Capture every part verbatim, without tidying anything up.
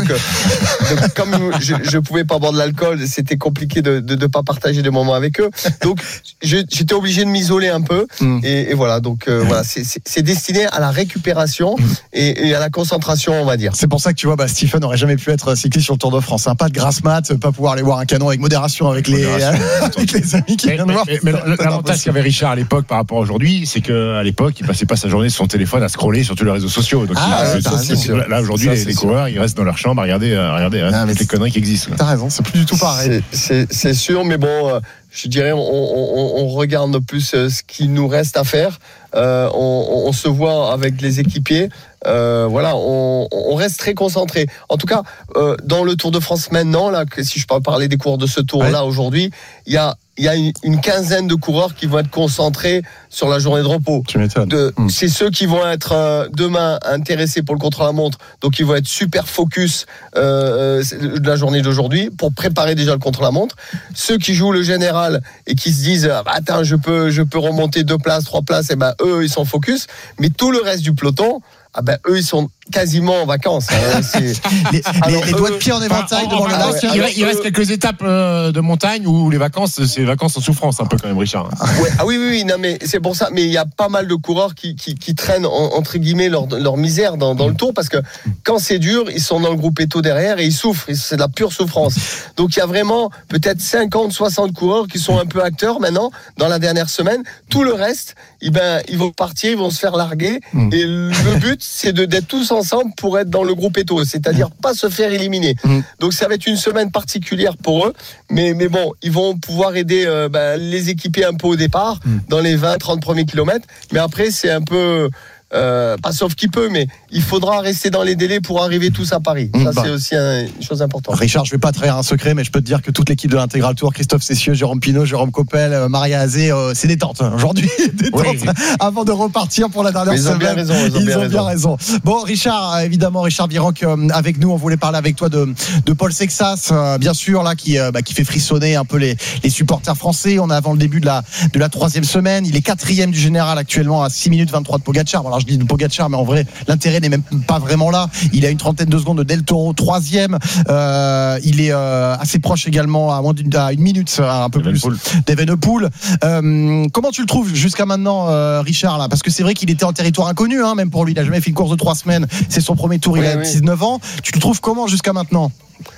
donc, euh, donc comme je ne pouvais pas boire de l'alcool, c'était compliqué de ne pas partager des moments avec eux. Donc je, j'étais obligé de m'isoler un peu. Mm. Et, et voilà, donc euh, voilà, c'est, c'est, c'est destiné à la récupération mm. et, et à la concentration, on va dire. C'est pour ça que tu vois, bah, Stephen n'aurait jamais pu être cycliste sur le Tour de France. Hein. Pas de grasse mat, pas pouvoir aller voir un canon avec modération avec, les, modération. avec les amis qui mais, viennent mais, voir. Mais, mais l'avantage qu'avait Richard à l'époque par rapport à aujourd'hui, c'est qu'à l'époque, il passait pas sa journée sur son téléphone à scroller sur tous les réseaux sociaux. Donc ah, il, ouais, ça, c'est sûr. Là aujourd'hui, ça, les, les coureurs, ils restent dans leur chambre à regarder, à regarder ah, toutes les conneries qui existent. T'as raison, c'est plus du tout pareil. C'est, c'est, c'est sûr, mais bon, euh, je dirais, on, on, on regarde plus euh, ce qu'il nous reste à faire. Euh, on, on se voit avec les équipiers. Euh, voilà, on, on reste très concentré. En tout cas, euh, dans le Tour de France maintenant, là, que si je peux parler des coureurs de ce tour-là ouais. aujourd'hui, il y a il y a une, une quinzaine de coureurs qui vont être concentrés sur la journée de repos. Tu m'étonnes. De, mmh. C'est ceux qui vont être euh, demain intéressés pour le contre-la-montre, donc ils vont être super focus euh, de la journée d'aujourd'hui pour préparer déjà le contre-la-montre. Ceux qui jouent le général et qui se disent ah, bah, attends je peux je peux remonter deux places, trois places, et ben eux ils sont focus. Mais tout le reste du peloton, ah ben eux ils sont quasiment en vacances. Hein, les, Alors, les, les doigts de pied en éventail devant le lac. Il, il reste quelques étapes euh, de montagne où les vacances, c'est les vacances en souffrance un peu quand même, Richard. Ouais, ah oui, oui, oui, non, mais c'est pour ça. Mais il y a pas mal de coureurs qui, qui, qui traînent en, entre guillemets leur, leur misère dans, dans le Tour parce que quand c'est dur, ils sont dans le groupe Eto derrière et ils souffrent. C'est de la pure souffrance. Donc il y a vraiment peut-être cinquante, soixante coureurs qui sont un peu acteurs maintenant dans la dernière semaine. Tout le reste, eh ben, ils vont partir, ils vont se faire larguer. Et le but, c'est de, d'être tous ensemble pour être dans le groupe Eto, c'est-à-dire pas se faire éliminer. Mmh. Donc ça va être une semaine particulière pour eux, mais, mais bon, ils vont pouvoir aider euh, bah, les équipiers un peu au départ, mmh. dans les vingt trente premiers kilomètres, mais après c'est un peu... Euh, pas sauf qui peut, mais il faudra rester dans les délais pour arriver tous à Paris. Ça, bah. c'est aussi un, une chose importante. Richard, je vais pas trahir un secret, mais je peux te dire que toute l'équipe de l'Intégral Tour, Christophe Cessieux, Jérôme Pinault, Jérôme Coppel, Maria Azé, euh, c'est détente aujourd'hui, détente oui. avant de repartir pour la dernière ils semaine. Ont bien raison, ils ont, ils bien, ont bien raison. raison. Bon, Richard, évidemment, Richard Virenque euh, avec nous. On voulait parler avec toi de, de Paul Sexas, euh, bien sûr, là, qui, euh, bah, qui fait frissonner un peu les, les supporters français. On est avant le début de la, de la troisième semaine. Il est quatrième du général actuellement à six minutes vingt-trois de Pogacar. Bon, alors je dis de Pogacar, mais en vrai, l'intérêt n'est même pas vraiment là. Il a une trentaine de secondes de Del Toro, troisième. Euh, il est euh, assez proche également, à, moins d'une, à une minute, un peu plus, d'Evenepoel. Euh, comment tu le trouves jusqu'à maintenant, euh, Richard, là? Parce que c'est vrai qu'il était en territoire inconnu, hein, même pour lui. Il n'a jamais fait une course de trois semaines. C'est son premier tour, oui, il a oui. dix-neuf ans. Tu le trouves comment jusqu'à maintenant?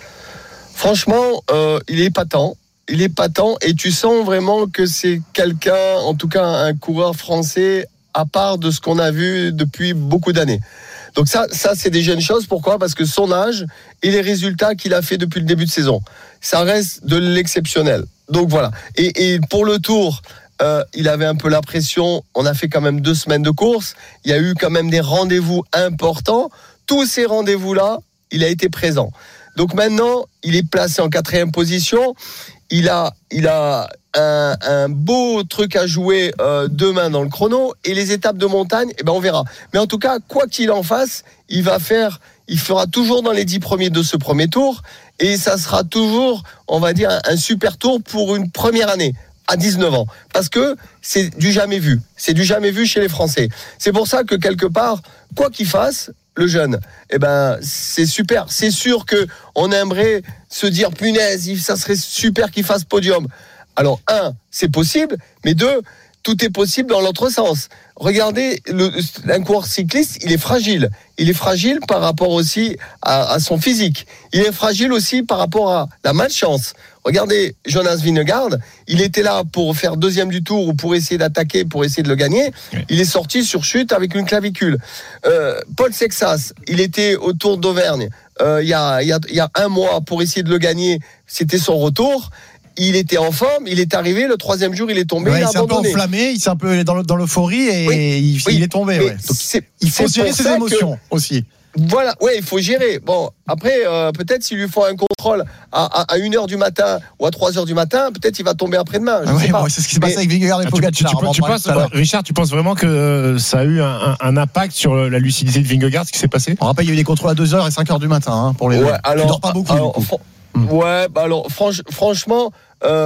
Franchement, euh, il est épatant. Il est épatant et tu sens vraiment que c'est quelqu'un, en tout cas un coureur français, à part de ce qu'on a vu depuis beaucoup d'années. Donc ça, ça c'est déjà une chose. Pourquoi ? Parce que son âge et les résultats qu'il a fait depuis le début de saison, ça reste de l'exceptionnel. Donc voilà. Et, et pour le Tour, euh, il avait un peu la pression. On a fait quand même deux semaines de course. Il y a eu quand même des rendez-vous importants. Tous ces rendez-vous-là, il a été présent. Donc maintenant, il est placé en quatrième position. Il a, il a un, un beau truc à jouer euh, demain dans le chrono et les étapes de montagne, eh ben on verra. Mais en tout cas, quoi qu'il en fasse, il va faire, il fera toujours dans les dix premiers de ce premier tour et ça sera toujours, on va dire, un, un super tour pour une première année à dix-neuf ans. Parce que c'est du jamais vu. C'est du jamais vu chez les Français. C'est pour ça que quelque part, quoi qu'il fasse, le jeune, eh ben, c'est super. C'est sûr que on aimerait se dire, punaise, ça serait super qu'il fasse podium. Alors, un, c'est possible, mais deux, tout est possible dans l'autre sens. Regardez, le, un coureur cycliste, il est fragile. Il est fragile par rapport aussi à, à son physique. Il est fragile aussi par rapport à la malchance. Regardez, Jonas Vingegaard, il était là pour faire deuxième du Tour ou pour essayer d'attaquer, pour essayer de le gagner. Oui. Il est sorti sur chute avec une clavicule. Euh, Paul Sexas, il était au Tour d'Auvergne euh, il y a, il y a, il y a un mois pour essayer de le gagner. C'était son retour. Il était en forme, il est arrivé, le troisième jour il est tombé, ouais, il a abandonné. Il s'est un peu enflammé, il s'est un peu dans, dans l'euphorie et oui, il, oui, il est tombé. Ouais. Donc, c'est, il faut gérer ses émotions que, aussi. Voilà, ouais, il faut gérer. Bon, après, euh, peut-être s'il lui faut un contrôle à, à, à une heure du matin ou à trois heures du matin, peut-être il va tomber après-demain. Je ouais, sais pas. Bon, c'est ce qui s'est passé avec Vingegaard et Pogacar. Tu, tu, tu, tu penses, Richard, tu penses vraiment que ça a eu un, un impact sur la lucidité de Vingegaard, ce qui s'est passé ? On rappelle, il y a eu des contrôles à deux heures et cinq heures du matin hein, pour les ouais, deux. Alors, tu dors pas beaucoup. Alors, du coup. Fr- mmh. Ouais, bah alors franch, franchement. Euh,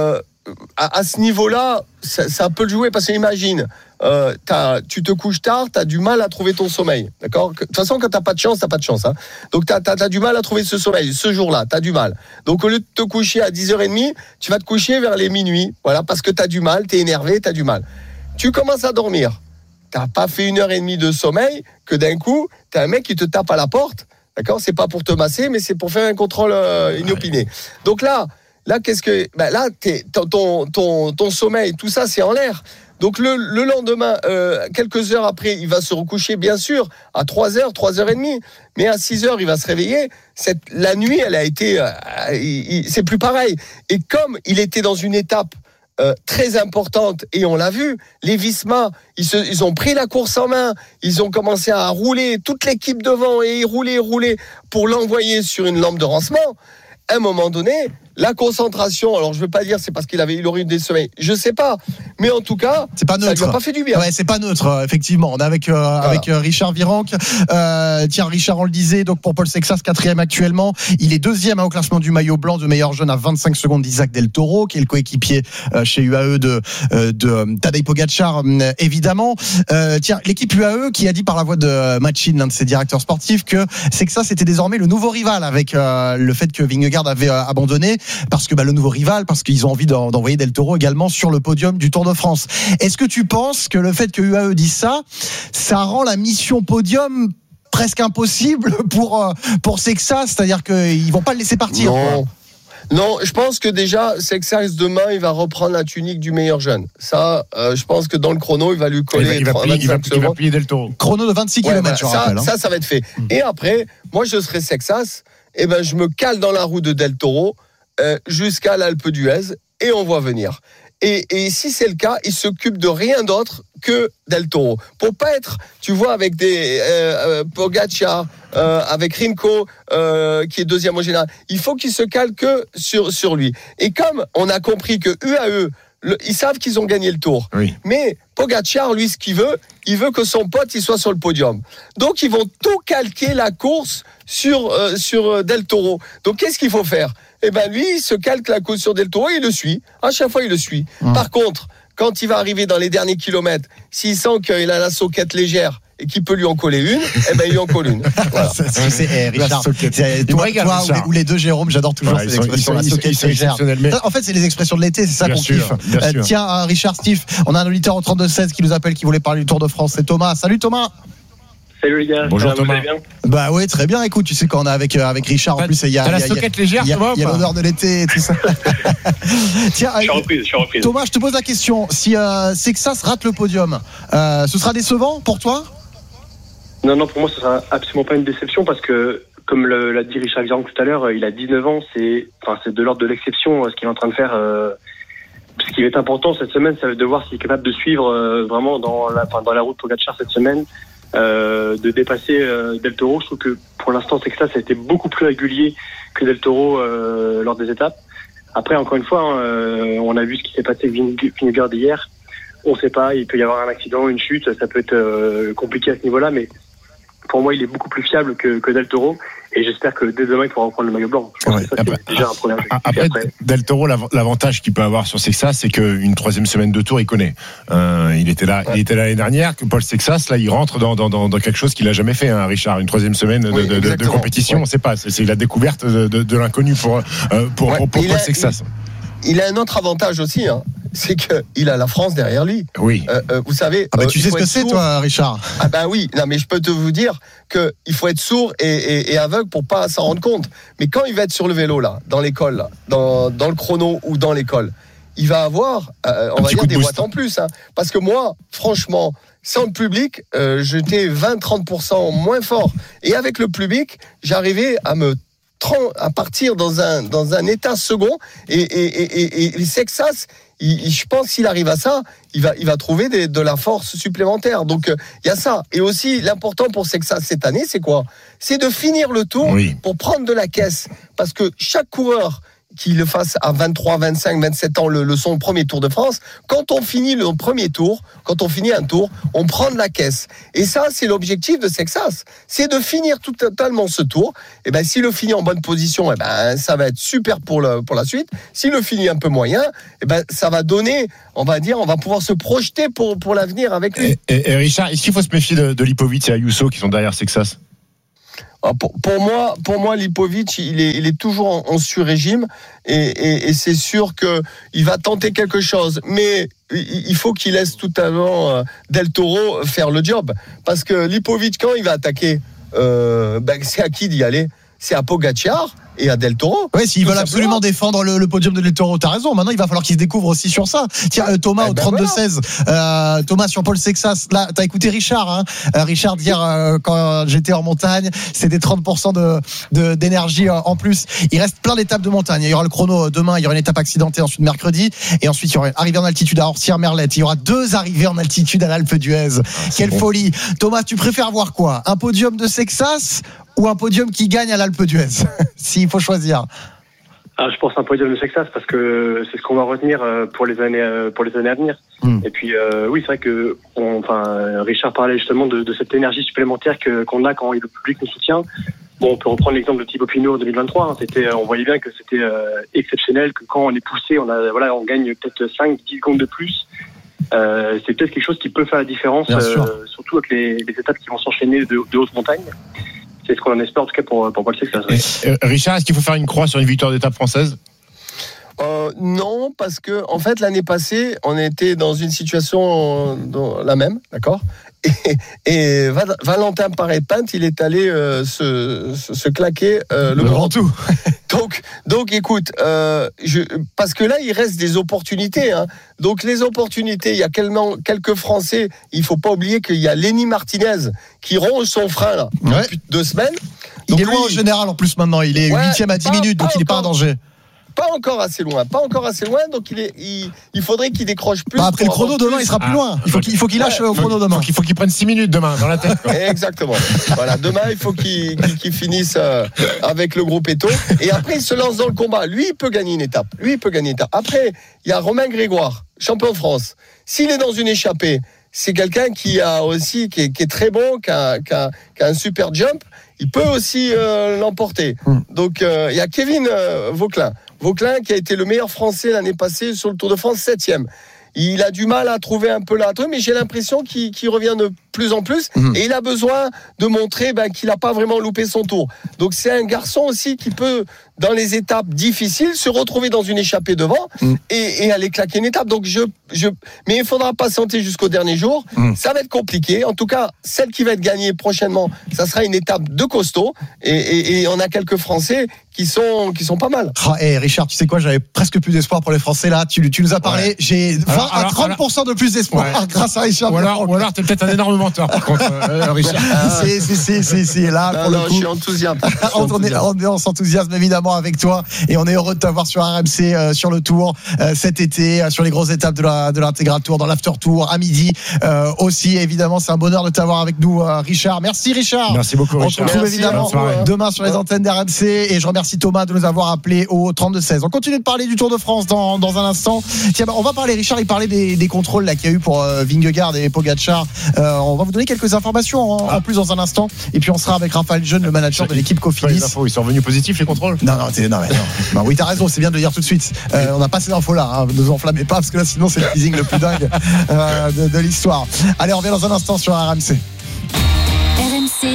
à, à ce niveau-là, ça, ça peut le jouer parce que imagine, euh, tu te couches tard, tu as du mal à trouver ton sommeil. D'accord ? De toute façon, quand tu n'as pas de chance, tu n'as pas de chance. Hein. Donc, tu as du mal à trouver ce sommeil. Ce jour-là, tu as du mal. Donc, au lieu de te coucher à dix heures trente, tu vas te coucher vers les minuit. Voilà, parce que tu as du mal, tu es énervé, tu as du mal. Tu commences à dormir. Tu n'as pas fait une heure et demie de sommeil que d'un coup, tu as un mec qui te tape à la porte. D'accord ? C'est pas pour te masser, mais c'est pour faire un contrôle euh, inopiné. Donc là, là, qu'est-ce que, ben là, ton, ton, ton sommeil, tout ça, c'est en l'air. Donc le, le lendemain, euh, quelques heures après, il va se recoucher, bien sûr, à trois heures, trois heures trente, mais à six heures, il va se réveiller. Cette, la nuit, elle a été, euh, il, il, c'est plus pareil. Et comme il était dans une étape Euh, très importante, et on l'a vu, les Visma, ils, se, ils ont pris la course en main, ils ont commencé à rouler, toute l'équipe devant, et ils roulaient, roulaient, pour l'envoyer sur une lampe de rancement. À un moment donné, la concentration, alors je ne veux pas dire c'est parce qu'il avait il aurait eu des sommeils, je ne sais pas, mais en tout cas, c'est pas neutre. Ça lui a pas fait du bien. Ouais, c'est pas neutre, effectivement. On est avec, euh, voilà. avec euh, Richard Virenque. Euh, tiens, Richard, on le disait, donc pour Paul Sexas, quatrième actuellement. Il est deuxième hein, au classement du maillot blanc de meilleur jeune à vingt-cinq secondes d'Isaac Del Toro, qui est le coéquipier euh, chez U A E de, euh, de euh, Tadej Pogacar, euh, évidemment. Euh, tiens, l'équipe U A E qui a dit par la voix de Matchin, l'un de ses directeurs sportifs, que Sexas était désormais le nouveau rival avec euh, le fait que Vingegaard avait euh, abandonné, parce que bah, le nouveau rival, parce qu'ils ont envie d'en, d'envoyer Del Toro également sur le podium du Tour de France. Est-ce que tu penses que le fait que U A E dise ça, ça rend la mission podium presque impossible pour, pour Sexas, c'est-à-dire qu'ils ne vont pas le laisser partir? Non. Quoi. Non, je pense que déjà, Sexas demain, il va reprendre la tunique du meilleur jeune. Ça, euh, je pense que dans le chrono, il va lui coller. Il va, il va, plier, il va, il va plier Del Toro. Chrono de vingt-six ouais, kilomètres, bah, je ça, rappelle. Hein. Ça, ça va être fait. Mmh. Et après, moi, je serai Sexas, et ben, je me cale dans la roue de Del Toro euh, jusqu'à l'Alpe d'Huez, et on voit venir. Et, et si c'est le cas, il s'occupe de rien d'autre que Del Toro. Pour pas être, tu vois, avec des euh, euh, Pogacar, euh, avec Rimco, euh, qui est deuxième au général, il faut qu'il se cale que sur, sur lui. Et comme on a compris que U A E, le, ils savent qu'ils ont gagné le Tour. Oui. Mais Pogacar, lui, ce qu'il veut, il veut que son pote il soit sur le podium. Donc, ils vont tout calquer la course sur, euh, sur Del Toro. Donc, qu'est-ce qu'il faut faire ? Eh ben lui, il se calque la course sur Del Toro et il le suit. À chaque fois, il le suit. Mmh. Par contre, quand il va arriver dans les derniers kilomètres, s'il sent qu'il a la soquette légère et qu'il peut lui en coller une, eh ben il lui en colle une. Voilà. c'est, c'est, c'est, Richard, c'est, toi, toi ou, les, ou les deux Jérôme, j'adore toujours ouais, ces expressions, la soquette légère. Mais... En fait, c'est les expressions de l'été, c'est ça bien qu'on sûr, kiffe. Euh, tiens, Richard, Steve, on a un auditeur au trente-deux seize qui nous appelle, qui voulait parler du Tour de France. C'est Thomas. Salut Thomas. Salut les gars. Bonjour ça, Thomas. Vous allez bien ? Bah ouais, très bien. Écoute, tu sais quand on est avec euh, avec Richard, en plus il y a, la soquette légère, il y a, il y a l'odeur de l'été et tout ça. Tiens, je suis reprise, je suis reprise. Thomas, je te pose la question. Si euh, Sexas rate le podium, euh, ce sera décevant pour toi ? Non, non, pour moi, ce sera absolument pas une déception parce que, comme le, l'a dit Richard Virenque tout à l'heure, il a dix-neuf ans, c'est, enfin, c'est de l'ordre de l'exception ce qu'il est en train de faire. Euh, ce qui est important cette semaine, ça va être de voir s'il est capable de suivre euh, vraiment dans la, enfin, dans la route Pogacar cette semaine. Euh, de dépasser euh, Del Toro. Je trouve que pour l'instant Sexas a été beaucoup plus régulier que Del Toro euh, lors des étapes. Après, encore une fois, hein, euh, on a vu ce qui s'est passé avec Vingegaard hier. On ne sait pas, il peut y avoir un accident, une chute, ça peut être euh, compliqué à ce niveau-là, mais pour moi, il est beaucoup plus fiable que, que Del Toro. Et j'espère que dès demain, il pourra reprendre le maillot blanc. Je pense ouais, que ça, après, c'est déjà un problème. Après, après, Del Toro, l'avantage qu'il peut avoir sur Sexas, c'est qu'une troisième semaine de Tour, il connaît. Euh, il était là, ouais. il était là l'année dernière. Que Paul Sexas, là, il rentre dans, dans, dans, dans quelque chose qu'il n'a jamais fait, hein, Richard. Une troisième semaine de, oui, de, de, de compétition, ouais. on ne sait pas. C'est, c'est la découverte de, de, de l'inconnu pour, euh, pour, ouais, pour, pour Paul a, Sexas. Il, il a un autre avantage aussi, hein. C'est qu'il a la France derrière lui. Oui. Euh, euh, vous savez. Ah bah euh, tu sais ce que c'est, sourd. Toi, Richard. Ah ben oui. Non, mais je peux te vous dire que il faut être sourd et, et, et aveugle pour pas s'en rendre compte. Mais quand il va être sur le vélo là, dans l'école, là, dans, dans le chrono ou dans l'école, il va avoir, euh, on Un va dire des watts en plus, hein. Parce que moi, franchement, sans le public, euh, j'étais vingt à trente pour cent moins fort. Et avec le public, j'arrivais à me à partir dans un dans un état second et et et et, et Sexas, il, il, je pense s'il arrive à ça, il va il va trouver des, de la force supplémentaire. Donc il euh, y a ça. Et aussi l'important pour Sexas cette année, c'est quoi ? C'est de finir le Tour oui. pour prendre de la caisse, parce que chaque coureur qu'il le fasse à vingt-trois, vingt-cinq, vingt-sept ans, le, le son premier Tour de France. Quand on finit le premier tour, quand on finit un tour, on prend de la caisse. Et ça, c'est l'objectif de Sexas. C'est de finir tout, totalement ce tour. Et ben, s'il le finit en bonne position, et ben, ça va être super pour, le, pour la suite. S'il le finit un peu moyen, et ben, ça va donner, on va dire, on va pouvoir se projeter pour, pour l'avenir avec lui. Et, et, et Richard, est-ce qu'il faut se méfier de, de Lipovic et Ayuso qui sont derrière Sexas? Pour, pour moi, pour moi, Lipovic, il est, il est toujours en, en sur-régime et, et, et c'est sûr que il va tenter quelque chose, mais il faut qu'il laisse tout à l'heure Del Toro faire le job, parce que Lipovic, quand il va attaquer, euh, ben, c'est à qui d'y aller? C'est à Pogacar et à Del Toro. Oui, s'ils veulent simplement. absolument défendre le, le podium de Del Toro, t'as raison. Maintenant, il va falloir qu'ils se découvrent aussi sur ça. Tiens, euh, Thomas, eh au ben trente-deux seize, voilà. euh, Thomas sur Paul Sexas. Là, t'as écouté Richard, hein. Euh, Richard dire euh, quand j'étais en montagne, c'était trente pour cent de, de, d'énergie euh, en plus. Il reste plein d'étapes de montagne. Il y aura le chrono demain, il y aura une étape accidentée ensuite mercredi, et ensuite il y aura une arrivée en altitude à Orsières-Merlette. Il y aura deux arrivées en altitude à l'Alpe d'Huez. Ah, Quelle bon. folie. Thomas, tu préfères voir quoi? Un podium de Sexas ou un podium qui gagne à l'Alpe d'Huez? S'il faut choisir. Ah, je pense un podium de Sexas parce que c'est ce qu'on va retenir pour les années pour les années à venir. Mm. Et puis euh, oui, c'est vrai que on, enfin Richard parlait justement de, de cette énergie supplémentaire que qu'on a quand le public nous soutient. Bon, on peut reprendre l'exemple de Thibaut Pinot en deux mille vingt-trois. Hein. C'était, on voyait bien que c'était euh, exceptionnel, que quand on est poussé, on a voilà, on gagne peut-être cinq dix secondes de plus. Euh, c'est peut-être quelque chose qui peut faire la différence, euh, surtout avec les, les étapes qui vont s'enchaîner de, de haute montagne. C'est ce qu'on en espère en tout cas pour, pour Paul Sexas. Oui. Euh, Richard, est-ce qu'il faut faire une croix sur une victoire d'étape française? Euh, non, parce que en fait l'année passée, on était dans une situation dans la même, d'accord. Et, et Valentin Paré-Pinte, il est allé euh, se, se, se claquer euh, le, le grand tout. donc, donc, écoute, euh, je, parce que là, il reste des opportunités. Hein. Donc, les opportunités, il y a quelques Français. Il faut pas oublier qu'il y a Lenny Martinez qui ronge son frein là ouais. depuis deux semaines. Donc, il est lui, loin en général en plus maintenant. Il est huitième ouais, à dix pas, minutes, donc il n'est pas en danger. Pas encore assez loin, pas encore assez loin, donc il, est, il, il faudrait qu'il décroche plus. Bah après le chrono demain, plus. Il sera plus ah, loin. Il faut qu'il, il faut qu'il lâche ouais, au chrono demain. Il faut qu'il prenne six minutes demain dans la tête. Quoi. Exactement. Voilà, demain il faut qu'il, qu'il, qu'il finisse euh, avec le groupe Eto. Et après il se lance dans le combat. Lui il peut gagner une étape. Lui il peut gagner une étape. Après il y a Romain Grégoire, champion de France. S'il est dans une échappée, c'est quelqu'un qui a aussi qui est, qui est très bon, qui a, qui, a, qui a un super jump. Il peut aussi euh, l'emporter. Mm. Donc euh, il y a Kevin euh, Vauquelin. Vauquelin qui a été le meilleur Français l'année passée sur le Tour de France, septième. Il a du mal à trouver un peu la truc, mais j'ai l'impression qu'il, qu'il revient de plus en plus. Mmh. Et il a besoin de montrer ben, qu'il n'a pas vraiment loupé son tour. Donc c'est un garçon aussi qui peut, dans les étapes difficiles, se retrouver dans une échappée devant mmh. et, et aller claquer une étape. Donc je, je, mais il faudra patienter jusqu'au dernier jour. Mmh. Ça va être compliqué. En tout cas, celle qui va être gagnée prochainement, ça sera une étape de costaud. Et, et, et on a quelques Français qui sont, qui sont pas mal. Ah, hey Richard, tu sais quoi, j'avais presque plus d'espoir pour les Français là. Tu, tu nous as parlé. Ouais. J'ai vingt alors, alors, à trente pour cent alors, de plus d'espoir ouais. grâce à Richard. Ou alors, ou alors t'es peut-être un énorme menteur par contre, euh, Richard. Ah, c'est, c'est, c'est, c'est, c'est là non, pour non, le coup. Je suis enthousiaste. on, on, est, on, on s'enthousiasme évidemment avec toi et on est heureux de t'avoir sur R M C euh, sur le Tour euh, cet été, euh, sur les grosses étapes de, la, de l'Intégral Tour, dans l'After Tour à midi euh, aussi. Évidemment, c'est un bonheur de t'avoir avec nous, euh, Richard. Merci Richard. Merci beaucoup, Richard. On se retrouve Merci, évidemment demain sur les antennes d'R M C et je remercie Thomas de nous avoir appelé au trente-deux seize. On continue de parler du Tour de France dans, dans un instant. Tiens, bah, on va parler, Richard, il parlait des, des contrôles là, qu'il y a eu pour euh, Vingegaard et Pogacar. Euh, on va vous donner quelques informations en, ah. en plus dans un instant. Et puis on sera avec Raphaël Jeune, le manager de l'équipe Cofidis. Ils sont revenus positifs les contrôles? Non, non, non, non, non. Bah, oui, t'as raison, c'est bien de le dire tout de suite. Euh, on n'a pas ces infos-là, hein. Ne vous enflammez pas, parce que là, sinon, c'est le teasing le plus dingue euh, de, de l'histoire. Allez, on revient dans un instant sur R M C. R M C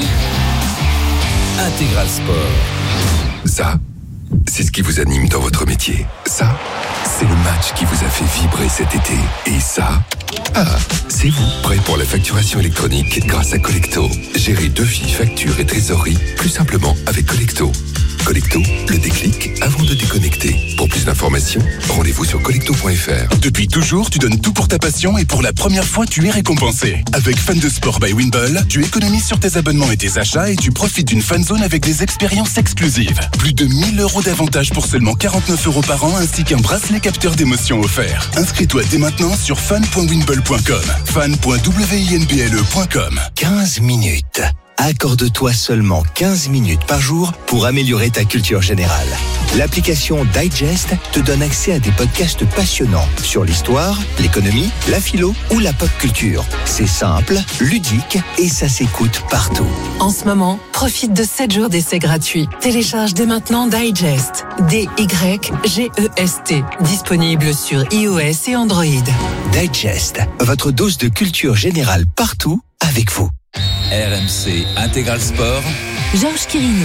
Intégral Sport. Ça, c'est ce qui vous anime dans votre métier. Ça, c'est le match qui vous a fait vibrer cet été. Et ça, ah, c'est vous, prêt pour la facturation électronique grâce à Collecto. Gérez devis, factures et trésorerie plus simplement avec Collecto. Collecto, le déclic avant de déconnecter. Pour plus d'informations, rendez-vous sur collecto point f r. Depuis toujours, tu donnes tout pour ta passion et pour la première fois, tu es récompensé. Avec Fan de Sport by Winball, tu économises sur tes abonnements et tes achats et tu profites d'une fan zone avec des expériences exclusives. Plus de mille euros d'avantages pour seulement quarante-neuf euros par an ainsi qu'un bracelet capteur d'émotions offert. Inscris-toi dès maintenant sur fan point winball point com. fan point winball point com. quinze minutes. accorde-toi seulement quinze minutes par jour pour améliorer ta culture générale. L'application Digest te donne accès à des podcasts passionnants sur l'histoire, l'économie, la philo ou la pop culture. C'est simple, ludique et ça s'écoute partout. En ce moment, profite de sept jours d'essai gratuits. Télécharge dès maintenant Digest. D Y G E S T. Disponible sur iOS et Android. Digest, votre dose de culture générale partout avec vous. R M C Intégral Sport. Georges Quirino.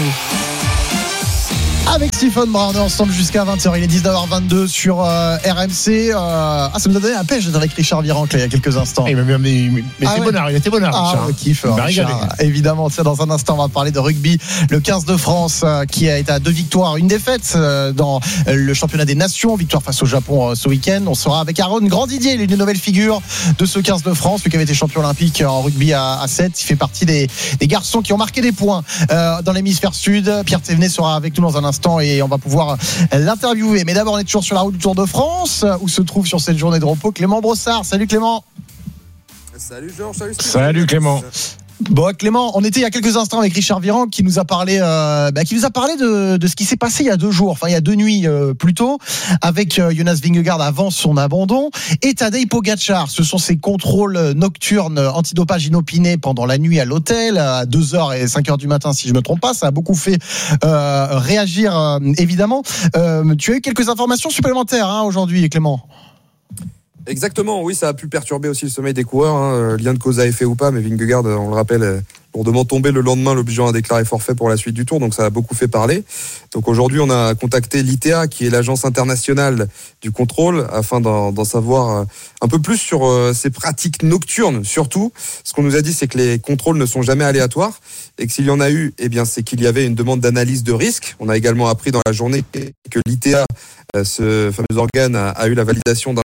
Avec Stephen Brown, on est ensemble jusqu'à vingt heures. Il est dix-neuf heures vingt-deux sur euh, R M C. Euh, ah, ça nous a donné un pêche avec Richard Virenque il y a quelques instants. Il m'a mis, mais ah c'est ouais. bonheur, il était bonheur. Ah, Richard. on kiffe. Richard, évidemment, tiens, dans un instant, on va parler de rugby. Le quinze de France euh, qui a été à deux victoires, une défaite euh, dans le championnat des nations. Victoire face au Japon euh, ce week-end. On sera avec Aaron Grandidier, il est une nouvelle figure de ce quinze de France, lui qui avait été champion olympique en rugby à, à sept. Il fait partie des, des garçons qui ont marqué des points euh, dans l'hémisphère sud. Pierre Thévenet sera avec nous dans un instant et on va pouvoir l'interviewer. Mais d'abord, on est toujours sur la route du Tour de France où se trouve sur cette journée de repos Clément Brossard. Salut Clément. Salut Georges. Salut, salut Clément. Bon Clément, on était il y a quelques instants avec Richard Virenque qui nous a parlé, euh, bah, qui nous a parlé de, de ce qui s'est passé il y a deux jours, enfin il y a deux nuits euh, plus tôt, avec euh, Jonas Vingegaard avant son abandon et Tadej Pogačar. Ce sont ces contrôles nocturnes antidopage inopinés pendant la nuit à l'hôtel à deux heures et cinq heures du matin si je me trompe pas. Ça a beaucoup fait euh, réagir euh, évidemment. Euh, tu as eu quelques informations supplémentaires hein, aujourd'hui, Clément. Exactement, oui, ça a pu perturber aussi le sommeil des coureurs, hein, lien de cause à effet ou pas, mais Vingegaard, on le rappelle, est lourdement tombé le lendemain, l'obligeant à déclarer forfait pour la suite du Tour, donc ça a beaucoup fait parler. Donc aujourd'hui, on a contacté l'I T A, qui est l'agence internationale du contrôle, afin d'en, d'en savoir un peu plus sur ces pratiques nocturnes, surtout. Ce qu'on nous a dit, c'est que les contrôles ne sont jamais aléatoires, et que s'il y en a eu, eh bien, c'est qu'il y avait une demande d'analyse de risque. On a également appris dans la journée que l'I T A, ce fameux organe, a, a eu la validation d'un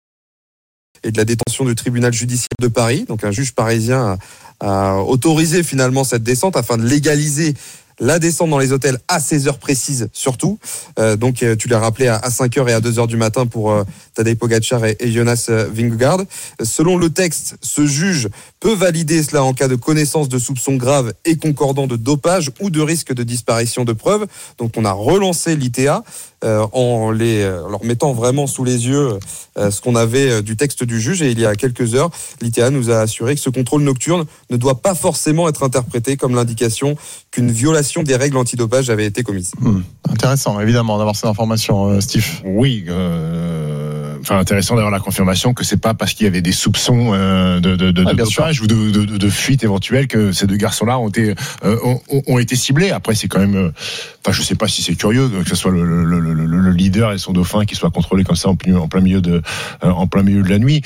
et de la détention du tribunal judiciaire de Paris. Donc un juge parisien a, a autorisé finalement cette descente afin de légaliser la descente dans les hôtels à seize heures précises surtout. Euh, donc tu l'as rappelé à cinq heures et à deux heures du matin pour euh, Tadej Pogačar et, et Jonas Vingegaard. Selon le texte, ce juge peut valider cela en cas de connaissance de soupçons graves et concordants de dopage ou de risque de disparition de preuves. Donc on a relancé l'I T A euh, en les, euh, leur mettant vraiment sous les yeux euh, ce qu'on avait euh, du texte du juge. Et il y a quelques heures, l'I T A nous a assuré que ce contrôle nocturne ne doit pas forcément être interprété comme l'indication qu'une violation des règles antidopage avait été commise. Mmh. Intéressant, évidemment, d'avoir ces informations, euh, Steve. Oui, euh, enfin intéressant d'avoir la confirmation que c'est pas parce qu'il y avait des soupçons euh, de, de, de, ah, de dopage sûr. ou de, de, de fuite éventuelle que ces deux garçons-là ont été euh, ont, ont été ciblés. Après, c'est quand même, euh, enfin, je sais pas si c'est curieux que ce soit le, le, le, le, le leader et son dauphin qui soient contrôlés comme ça en plein, en plein milieu de euh, en plein milieu de la nuit.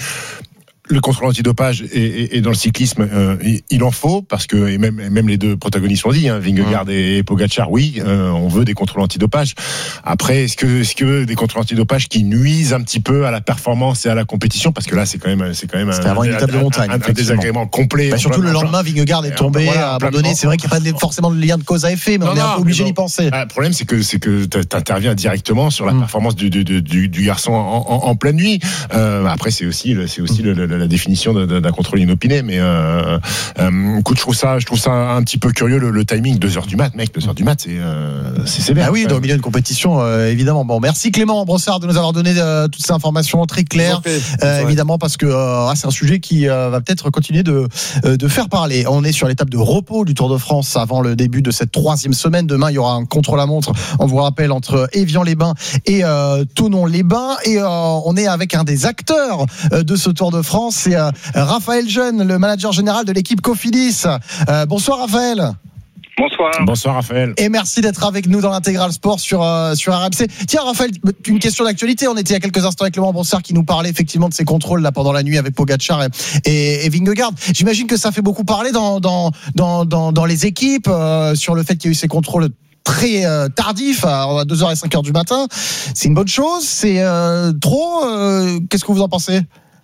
Le contrôle antidopage et, et, et dans le cyclisme, euh, il en faut parce que et même, et même les deux protagonistes l'ont dit, hein, Vingegaard mmh. et Pogačar, oui, euh, on veut des contrôles antidopage. Après, est-ce que, est-ce que des contrôles antidopage qui nuisent un petit peu à la performance et à la compétition, parce que là, c'est quand même, c'est quand même C'était un, avant une étape de montagne, un, un, un désagrément complet. Bah, surtout le lendemain, Vingegaard est tombé, voilà, abandonné. C'est vrai qu'il n'y a pas forcément de lien de cause à effet, mais non, on est non, un peu obligé d'y penser. Le problème, c'est que c'est que t'interviens directement sur la mmh. performance du, du, du, du garçon en, en, en pleine nuit. Euh, après, c'est aussi, c'est aussi mmh. le, le, la définition de d'un contrôle inopiné, mais euh, euh, écoute, je trouve ça, je trouve ça un petit peu curieux le, le timing. deux heures du mat, mec, deux heures du mat, c'est euh, c'est sévère. Ah oui, dans le milieu de compétition, euh, évidemment. Bon, merci Clément Brossard de nous avoir donné euh, toutes ces informations très claires, euh, évidemment, parce que euh, c'est un sujet qui euh, va peut-être continuer de euh, de faire parler. On est sur l'étape de repos du Tour de France avant le début de cette troisième semaine. Demain, il y aura un contre-la-montre, on vous rappelle, entre Évian-les-Bains et euh, Thonon-les-Bains, et euh, on est avec un des acteurs euh, de ce Tour de France, c'est euh, Raphaël Jeune, le manager général de l'équipe Cofidis. Euh, bonsoir Raphaël. Bonsoir. Bonsoir Raphaël. Et merci d'être avec nous dans l'intégral sport sur euh, sur R M C. Tiens Raphaël, une question d'actualité. On était il y a quelques instants avec Clément Brossard qui nous parlait effectivement de ces contrôles là pendant la nuit avec Pogačar et, et, et Vingegaard. J'imagine que ça fait beaucoup parler dans dans dans dans, dans les équipes euh, sur le fait qu'il y a eu ces contrôles très euh, tardifs à deux heures et cinq heures du matin. C'est une bonne chose. C'est euh, trop. Euh, qu'est-ce que vous en pensez?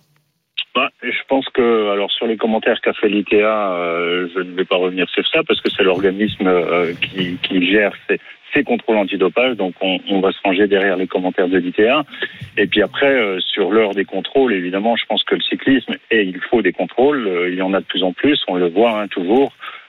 Bah, je pense que, alors sur les commentaires qu'a fait l'I T A, euh, je ne vais pas revenir sur ça parce que c'est l'organisme euh, qui, qui gère ces, ces contrôles antidopage, donc on, on va se ranger derrière les commentaires de l'I T A. Et puis après, euh, sur l'heure des contrôles, évidemment, je pense que le cyclisme, et il faut des contrôles, euh, il y en a de plus en plus, on le voit hein, toujours.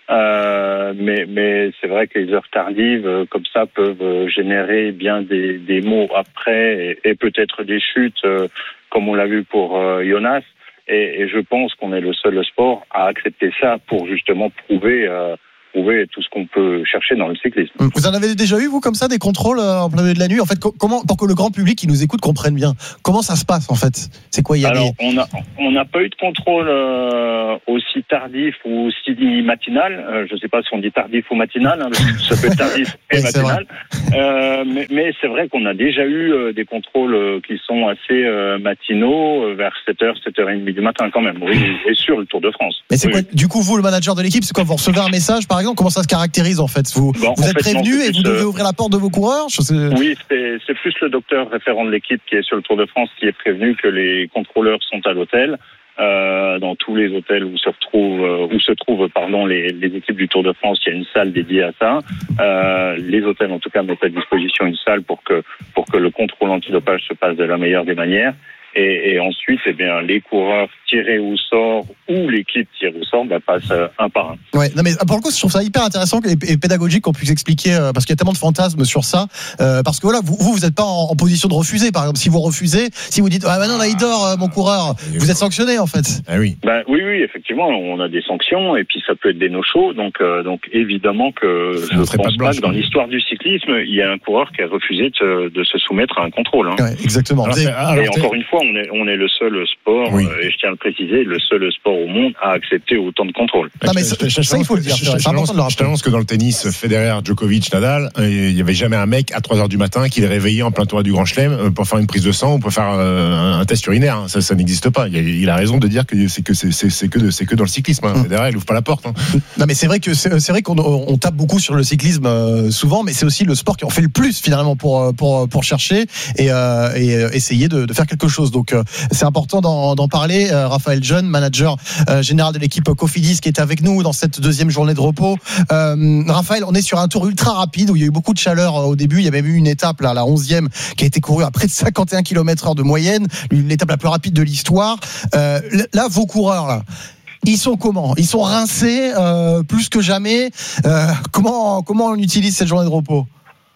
Euh, mais, mais c'est vrai que les heures tardives, euh, comme ça, peuvent euh, générer bien des, des maux après et, et peut-être des chutes, euh, comme on l'a vu pour euh, Jonas. Et, et je pense qu'on est le seul sport à accepter ça pour justement prouver, euh, prouver tout ce qu'on peut chercher dans le cyclisme. Vous en avez déjà eu, vous, comme ça, des contrôles euh, en plein milieu de la nuit? En fait, co- comment, pour que le grand public qui nous écoute comprenne bien, comment ça se passe, en fait? C'est quoi, il y a Alors, des... on a, on n'a pas eu de contrôle euh, aussi tardif ou aussi matinal. Euh, je ne sais pas si on dit tardif ou matinal. Hein, ça peut être tardif et oui, matinal. Euh, mais, mais c'est vrai qu'on a déjà eu euh, des contrôles euh, qui sont assez euh, matinaux, euh, vers sept heures, sept heures trente du matin quand même. Oui, et sur le Tour de France. Mais c'est oui. quoi, du coup, vous, le manager de l'équipe, c'est quoi? Vous recevez un message, par exemple? Comment ça se caractérise, en fait? Vous, bon, vous en êtes fait, prévenu non, et vous plus, devez euh... ouvrir la porte de vos coureurs? Je sais... Oui, c'est, c'est plus le docteur référent de l'équipe qui est sur le Tour de France qui est prévenu que les contrôleurs sont à l'hôtel. Euh, dans tous les hôtels où se retrouvent, euh, où se trouvent, pardon, les, les équipes du Tour de France, il y a une salle dédiée à ça. Euh, les hôtels, en tout cas, mettent à disposition une salle pour que pour que le contrôle antidopage se passe de la meilleure des manières. Et, et ensuite, eh bien, les coureurs tirés au sort ou l'équipe tirée au sort bah, passent euh, un par un. Ouais, non mais pour le coup, je trouve ça hyper intéressant et, et pédagogique qu'on puisse expliquer euh, parce qu'il y a tellement de fantasmes sur ça. Euh, parce que voilà, vous vous n'êtes pas en, en position de refuser. Par exemple, si vous refusez, si vous dites ah ben non là il dort euh, mon coureur, vous êtes sanctionné en fait. Ah oui. Ben oui, oui, effectivement, on a des sanctions et puis ça peut être des no-shows. Donc, euh, donc évidemment que je ne pense pas, pas que dans l'histoire du cyclisme, il y a un coureur qui a refusé de, de se soumettre à un contrôle. Hein. Ouais, exactement. Alors, et alors, encore une fois, on est, on est le seul sport, oui. euh, et je tiens à le préciser, le seul sport au monde à accepter autant de contrôles. Non, mais ça, ça, il faut le dire. Je, je, je, t'annonce, je t'annonce que dans le tennis, Federer, Djokovic, Nadal, il n'y avait jamais un mec à trois heures du matin qui les réveillait en plein tournoi du Grand Chelem pour faire une prise de sang ou pour faire un, un test urinaire. Ça, ça n'existe pas. Il a, il a raison de dire que c'est que c'est, c'est, c'est que, de, c'est que dans le cyclisme. Hein. Federer, il ouvre pas la porte. Hein. Non, mais c'est vrai que c'est, c'est vrai qu'on on tape beaucoup sur le cyclisme euh, souvent, mais c'est aussi le sport qui en fait le plus finalement pour pour pour chercher et, euh, et essayer de, de faire quelque chose. Donc euh, c'est important d'en, d'en parler. Euh, Raphaël Jeune, manager euh, général de l'équipe Cofidis, qui est avec nous dans cette deuxième journée de repos. Euh, Raphaël, on est sur un tour ultra rapide où il y a eu beaucoup de chaleur euh, au début. Il y a même eu une étape, là, la onzième, qui a été courue à près de cinquante et un kilomètres heure de moyenne, l'étape la plus rapide de l'histoire. Euh, là, vos coureurs, là, ils sont comment? Ils sont rincés euh, plus que jamais. Euh, comment comment on utilise cette journée de repos?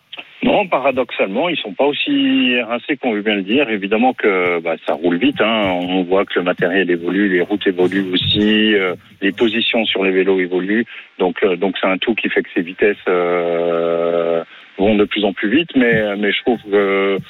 Non, paradoxalement, ils sont pas aussi rincés qu'on veut bien le dire. Évidemment que bah, ça roule vite. Hein. On voit que le matériel évolue, les routes évoluent aussi, euh, les positions sur les vélos évoluent. Donc, euh, donc c'est un tout qui fait que ces vitesses euh, vont de plus en plus vite. Mais, mais je trouve que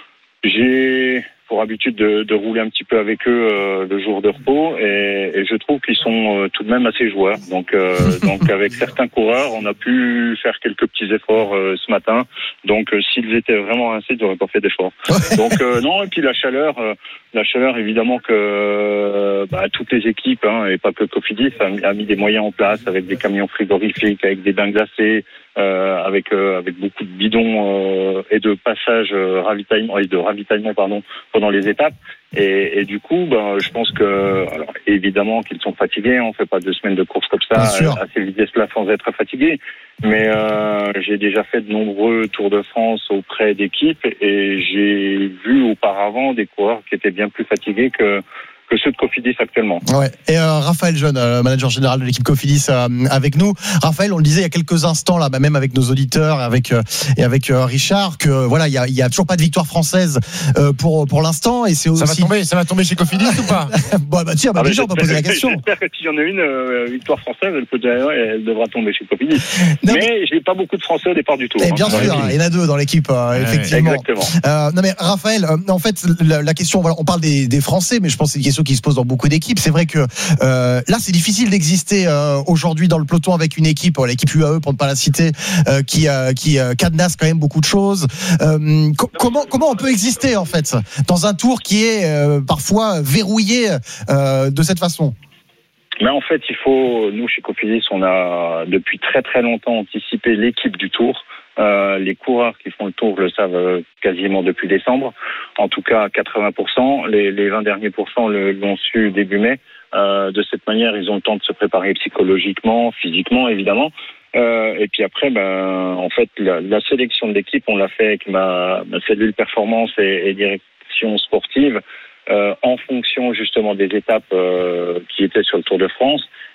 j'ai pour habitude de, de rouler un petit peu avec eux euh, le jour de repos et, et je trouve qu'ils sont euh, tout de même assez joueurs. Donc, euh, donc avec certains coureurs, on a pu faire quelques petits efforts euh, ce matin. Donc euh, s'ils étaient vraiment rincés, ils n'auraient pas fait d'efforts. Donc euh, non, et puis la chaleur, euh, la chaleur évidemment que euh, bah, toutes les équipes, hein, et pas que Cofidis, a, a mis des moyens en place avec des camions frigorifiques, avec des bains glacés, euh, avec euh, avec beaucoup de bidons euh, et de passages euh, ravitaillement et de ravitaillement pardon pendant les étapes. Et, et du coup, ben, je pense que, alors, évidemment qu'ils sont fatigués. On fait pas deux semaines de course comme ça à, à ces vitesses-là sans être fatigués. Mais euh, j'ai déjà fait de nombreux Tours de France auprès d'équipes et j'ai vu auparavant des coureurs qui étaient bien plus fatigués que que ceux de Cofidis actuellement. Ouais. Et euh, Raphaël Jeune, euh, manager général de l'équipe Cofidis, euh, avec nous. Raphaël, on le disait il y a quelques instants là, bah, même avec nos auditeurs, avec euh, et avec euh, Richard, que voilà, il y a, il y a toujours pas de victoire française euh, pour pour l'instant, et c'est aussi. Ça va tomber, ça va tomber chez Cofidis ou pas? Bon, bah tiens, bah, ah, déjà on peut poser la question. J'espère que s'il y en a une euh, victoire française, elle peut, elle devra tomber chez Cofidis. Non, mais, mais j'ai pas beaucoup de Français au départ du tour. Et bien hein, sûr, il y en a deux dans l'équipe, euh, ouais, effectivement. Exactement. Euh, non mais Raphaël, euh, en fait, la, la question, voilà, on parle des, des Français, mais je pense que c'est une question qui se pose dans beaucoup d'équipes. C'est vrai que euh, là, c'est difficile d'exister euh, aujourd'hui dans le peloton avec une équipe, euh, l'équipe U A E pour ne pas la citer, euh, qui euh, qui euh, cadenasse quand même beaucoup de choses. Euh, co- comment comment on peut exister en fait dans un tour qui est euh, parfois verrouillé euh, de cette façon? Mais en fait, il faut, nous chez Cofidis, on a depuis très très longtemps anticipé l'équipe du Tour. Euh, les coureurs qui font le Tour le savent quasiment depuis décembre. En tout cas, quatre-vingts pour cent. Les, les vingt derniers pourcents le, l'ont su début mai. Euh, de cette manière, ils ont le temps de se préparer psychologiquement, physiquement, évidemment. Euh, et puis après, ben, en fait, la, la sélection de l'équipe, on l'a fait avec ma, ma cellule performance et, et direction sportive. Euh, en fonction justement des étapes euh, qui étaient sur le Tour de France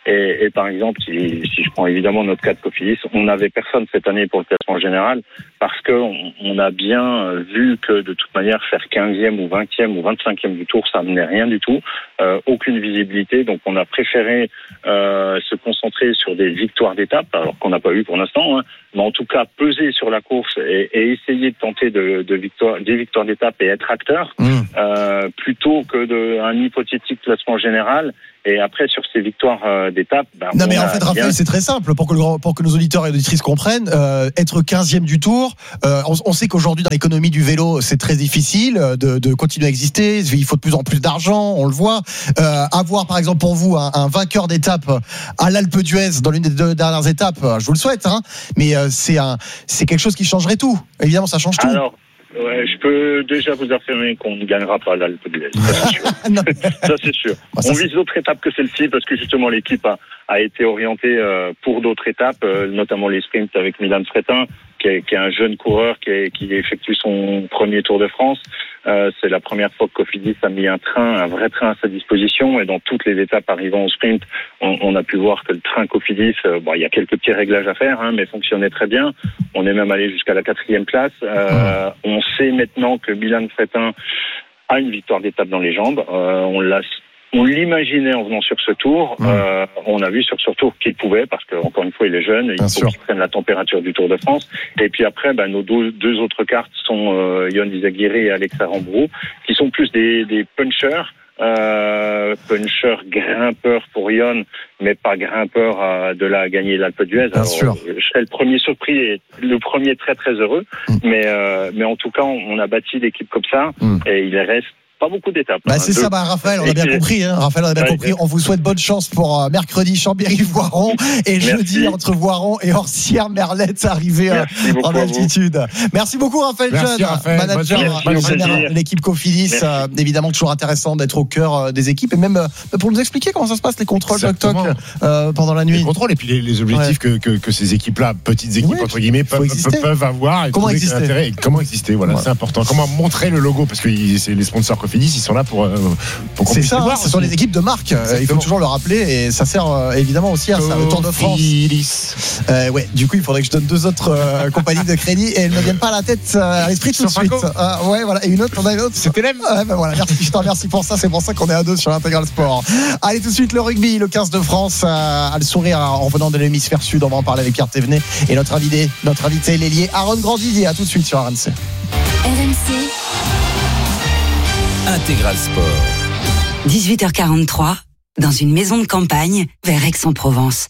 Et, et par exemple, si, si je prends évidemment notre cas de Cofidis, on n'avait personne cette année pour le classement général parce que on, on a bien vu que de toute manière faire quinzième ou vingtième ou vingt-cinquième du tour, ça amenait rien du tout, euh, aucune visibilité. Donc on a préféré euh, se concentrer sur des victoires d'étape, alors qu'on n'a pas eu pour l'instant, hein, mais en tout cas peser sur la course et, et essayer de tenter de, de victoire, des victoires d'étape et être acteur, mmh. euh, plutôt que d'un hypothétique classement général. Et après, sur ces victoires euh, d'étape... Ben, non, mais en fait, Raphaël, bien... c'est très simple. Pour que, le, pour que nos auditeurs et auditrices comprennent, euh, être quinzième du tour, euh, on, on sait qu'aujourd'hui, dans l'économie du vélo, c'est très difficile de, de continuer à exister. Il faut de plus en plus d'argent, on le voit. Euh, avoir, par exemple, pour vous, un, un vainqueur d'étape à l'Alpe d'Huez dans l'une des deux dernières étapes, je vous le souhaite, hein, mais euh, c'est, un, c'est quelque chose qui changerait tout. Évidemment, ça change tout. Alors... Ouais, je peux déjà vous affirmer qu'on ne gagnera pas l'Alpe d'Huez. Ça, c'est sûr. ça, c'est sûr. Bon, ça, on vise d'autres étapes que celle-ci parce que justement l'équipe a, a été orientée euh, pour d'autres étapes, euh, notamment les sprints avec Milan Fretin, qui est, qui est un jeune coureur qui, est, qui effectue son premier Tour de France. Euh, c'est la première fois que Cofidis a mis un train, un vrai train à sa disposition, et dans toutes les étapes arrivant au sprint, on, on a pu voir que le train Cofidis, euh, bon, il y a quelques petits réglages à faire, hein, mais fonctionnait très bien. On est même allé jusqu'à la quatrième place. Euh, on sait maintenant que Milan Fretin a une victoire d'étape dans les jambes. Euh, on l'a On l'imaginait en venant sur ce tour. Mmh. Euh, on a vu sur ce tour qu'il pouvait, parce que encore une fois, il est jeune, il Bien faut sûr. qu'il prenne la température du Tour de France. Et puis après, bah, nos deux, deux autres cartes sont euh, Yon Izagirre et Alex Aramburu, qui sont plus des, des punchers. Euh, puncher grimpeur pour Yon, mais pas grimpeur à, de là à gagner l'Alpe d'Huez. Alors, sûr. Je serais le premier surpris et le premier très très heureux. Mmh. Mais euh, mais en tout cas, on, on a bâti l'équipe comme ça, mmh. et il reste pas beaucoup d'étapes. Bah, c'est deux. ça, bah, Raphaël, on a bien compris. Hein. Raphaël, on a bien ouais, compris. On vous souhaite bonne chance pour euh, mercredi Chambéry-Voiron et Merci. jeudi entre Voiron et Orsières-Merlette arrivé euh, en altitude. Merci beaucoup, Raphaël Jeune, manager général de l'équipe Cofidis. Euh, évidemment, toujours intéressant d'être au cœur euh, des équipes et même euh, pour nous expliquer comment ça se passe, les contrôles toc-toc euh, pendant la nuit. Les contrôles et puis les, les objectifs ouais. que, que, que ces équipes-là, petites équipes, oui, entre guillemets, peuvent, peuvent avoir. Et comment exister intérêt, et comment exister, voilà, ouais. c'est important. Comment montrer le logo, parce que c'est les sponsors Cofidis, ils sont là pour, euh, pour c'est ça, voir, ce sont les équipes de marque. Exactement. Il faut toujours le rappeler et ça sert euh, évidemment aussi à ça, le Tour de France. Euh, ouais, du coup, il faudrait que je donne deux autres euh, compagnies de crédit et elles ne viennent pas à la tête, euh, à l'esprit tout de suite. Euh, ouais, voilà. Et une autre, on a une autre. C'était l'aime. Ouais, ben voilà. Merci, je te remercie pour ça. C'est pour ça qu'on est à deux sur l'Intégral Sport. Allez, tout de suite, le rugby, le quinze de France euh, a le sourire en revenant de l'hémisphère sud. On va en parler avec Pierre Thévenet et notre invité, notre invité, l'ailier Aaron Grandidier. À tout de suite sur R M C. R M C. Intégral Sport. dix-huit heures quarante-trois, dans une maison de campagne, vers Aix-en-Provence.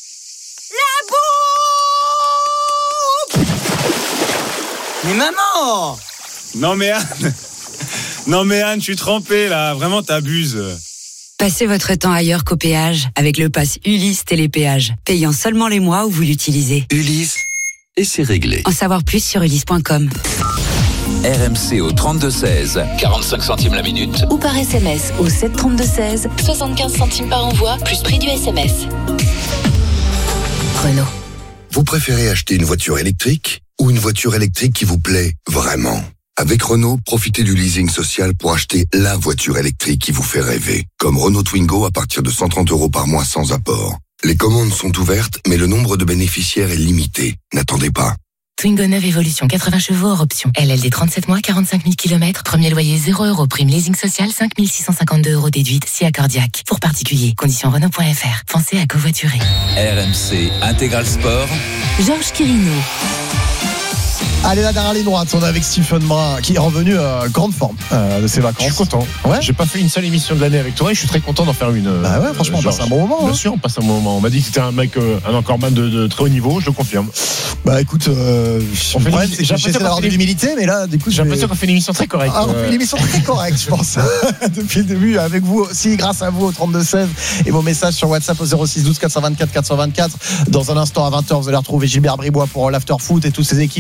La bouffe! Mais maman! Non mais Anne! Non mais Anne, je suis trempé là, vraiment t'abuses. Passez votre temps ailleurs qu'au péage, avec le pass Ulysse Télépéage, payant seulement les mois où vous l'utilisez. Ulysse, et c'est réglé. En savoir plus sur ulysse point com. R M C au trente-deux seize, quarante-cinq centimes la minute. Ou par S M S au sept trente-deux seize, soixante-quinze centimes par envoi, plus prix du S M S. Renault. Vous préférez acheter une voiture électrique ou une voiture électrique qui vous plaît vraiment ? Avec Renault, profitez du leasing social pour acheter la voiture électrique qui vous fait rêver. Comme Renault Twingo à partir de cent trente euros par mois sans apport. Les commandes sont ouvertes, mais le nombre de bénéficiaires est limité. N'attendez pas. Twingo neuf Evolution, quatre-vingts chevaux hors option. L L D trente-sept mois, quarante-cinq mille kilomètres. Premier loyer zéro euros. Prime leasing social, cinq mille six cent cinquante-deux euros déduite, si accordiaque. Pour particuliers, conditions Renault point F R. Pensez à covoiturer. R M C Intégral Sport. Georges Quirino. Allez, la dernière ligne droite, on est avec Stephen Brun qui est revenu euh, grande forme euh, de ses vacances. Je suis content. Ouais. J'ai pas fait une seule émission de l'année avec toi et je suis très content d'en faire une. Euh, bah ouais, franchement, on passe un bon moment. Bien hein. sûr, on passe un bon moment. On m'a dit que c'était un mec, euh, un encoreman de, de très haut niveau, je le confirme. Bah écoute, euh, on fait problème, c'est que j'essaie d'avoir de l'humilité, mais là, du coup, j'ai l'impression qu'on fait une émission très correcte. Ah, on fait une émission très correcte, je pense. Depuis le début, avec vous aussi, grâce à vous au trente-deux seize et vos messages sur WhatsApp au zéro six douze quatre cent vingt-quatre quatre cent vingt-quatre. Dans un instant, à vingt heures, vous allez retrouver Gilbert Bribois pour l'After Foot et toutes ses équipes.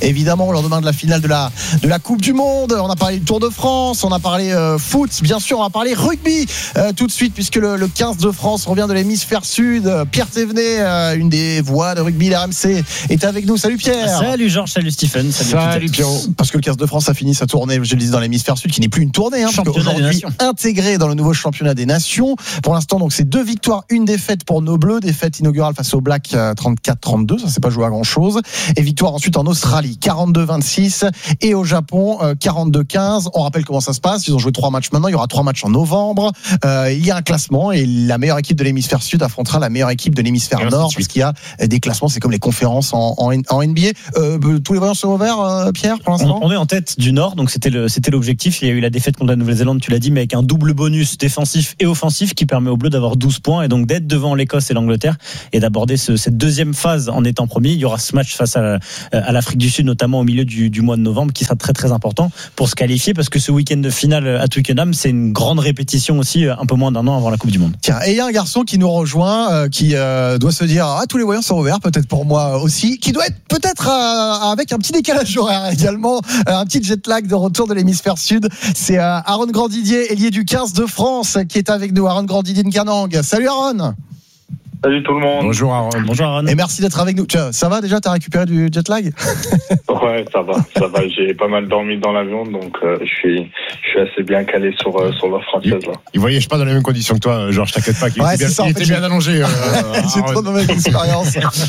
évidemment, au lendemain de la finale de la, de la Coupe du Monde. On a parlé du Tour de France, on a parlé euh, foot, bien sûr, on va parler rugby euh, tout de suite, puisque le, le quinze de France revient de l'hémisphère sud. Pierre Thévenet, euh, une des voix de rugby de la R M C, est avec nous. Salut Pierre. Salut Georges, salut Stephen. Salut, salut Pierrot. Parce que le quinze de France a fini sa tournée, je le dis, dans l'hémisphère sud, qui n'est plus une tournée, hein, parce qu'aujourd'hui intégré dans le nouveau championnat des nations. Pour l'instant, donc, c'est deux victoires, une défaite pour nos Bleus, défaite inaugurale face aux Blacks trente-quatre trente-deux, ça s'est pas joué à grand chose. Et victoire ensuite en Australie, quarante-deux vingt-six, et au Japon, quarante-deux quinze. On rappelle comment ça se passe. Ils ont joué trois matchs maintenant. Il y aura trois matchs en novembre. Euh, il y a un classement et la meilleure équipe de l'hémisphère sud affrontera la meilleure équipe de l'hémisphère nord, parce qu'il y a des classements. C'est comme les conférences en, en, en N B A. Euh, tous les voyants sont ouverts, euh, Pierre, pour l'instant. On, on est en tête du Nord, donc c'était le, c'était l'objectif. Il y a eu la défaite contre la Nouvelle-Zélande, tu l'as dit, mais avec un double bonus défensif et offensif qui permet aux Bleus d'avoir douze points et donc d'être devant l'Écosse et l'Angleterre et d'aborder ce, cette deuxième phase en étant premier. Il y aura ce match face à, à l'Afrique du Sud, notamment au milieu du, du mois de novembre, qui sera très très important pour se qualifier, parce que ce week-end de finale à Twickenham, c'est une grande répétition aussi, un peu moins d'un an avant la Coupe du Monde. Tiens, et il y a un garçon qui nous rejoint, euh, qui euh, doit se dire ah, tous les voyants sont ouverts, peut-être pour moi aussi, qui doit être peut-être euh, avec un petit décalage horaire également, euh, un petit jet lag de retour de l'hémisphère sud. C'est euh, Aaron Grandidier, ailier du quinze de France, qui est avec nous. Aaron Grandidier de Canang. Salut Aaron. Salut tout le monde. Bonjour Aaron. Bonjour Aaron. Et merci d'être avec nous. Tiens, ça va déjà, t'as récupéré du jet lag? Ouais, ça va, ça va. J'ai pas mal dormi dans l'avion, donc euh, je suis, je suis assez bien calé sur euh, sur l'offre française là. Il voyage pas dans les mêmes conditions que toi, Georges. T'inquiète pas. Il ouais, était bien, ça, il en était fait, bien allongé. Euh, j'ai trop de mauvaise expérience.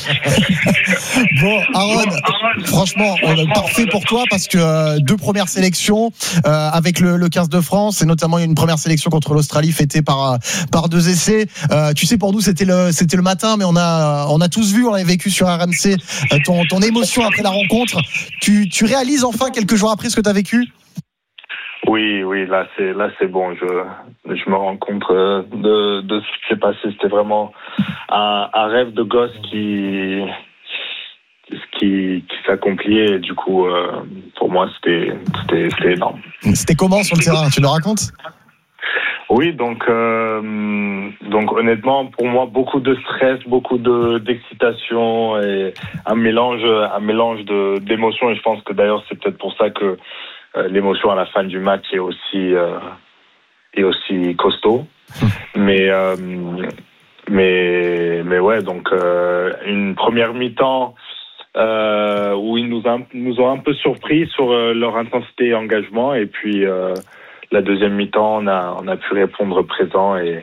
Bon, Aaron, franchement, on est parfait pour toi, parce que euh, deux premières sélections euh, avec le, le quinze de France, et notamment une première sélection contre l'Australie fêtée par par deux essais. Euh, tu sais, pour nous, c'était le c'était le matin, mais on a on a tous vu, on a vécu sur R M C euh, ton ton émotion après la rencontre. Tu tu réalises enfin quelques jours après ce que tu as vécu? Oui, oui, là c'est là c'est bon. Je je me rends compte de de ce qui s'est passé. C'était vraiment un, un rêve de gosse qui qui qui s'accomplissait. Et du coup, euh, pour moi, c'était c'était c'était énorme. C'était comment sur le terrain? Tu le racontes? Oui, donc euh, donc honnêtement, pour moi, beaucoup de stress, beaucoup de d'excitation et un mélange un mélange de d'émotions. Et je pense que d'ailleurs, c'est peut-être pour ça que euh, l'émotion à la fin du match est aussi euh, est aussi costaud. mais euh, mais mais ouais, donc euh, une première mi-temps euh, où ils nous a, nous ont un peu surpris sur euh, leur intensité et engagement, et puis euh, la deuxième mi-temps, on a, on a pu répondre présent, et,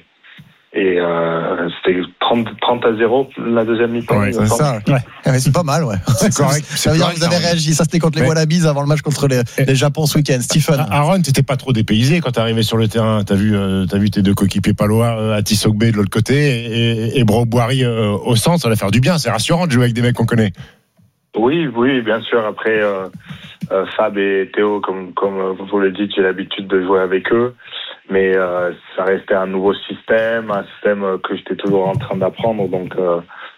et euh, c'était trente, trente à zéro la deuxième mi-temps. Ouais, c'est ça. Ouais. Ouais, c'est pas mal, ouais. C'est correct. Ça veut dire que vous avez réagi. Ça, c'était contre les Wallabies avant le match contre les, les Japon ce week-end. Stephen. Aaron, t'étais pas trop dépaysé quand t'es arrivé sur le terrain. T'as vu, euh, t'as vu tes deux coéquipiers palois, euh, Atis Ogbe de l'autre côté et, et Bro Boiry euh, au centre. Ça va faire du bien. C'est rassurant de jouer avec des mecs qu'on connaît. Oui, oui, bien sûr. Après, euh, euh, Fab et Théo, comme comme vous le dites, j'ai l'habitude de jouer avec eux, mais euh, ça restait un nouveau système, un système que j'étais toujours en train d'apprendre. Donc, euh,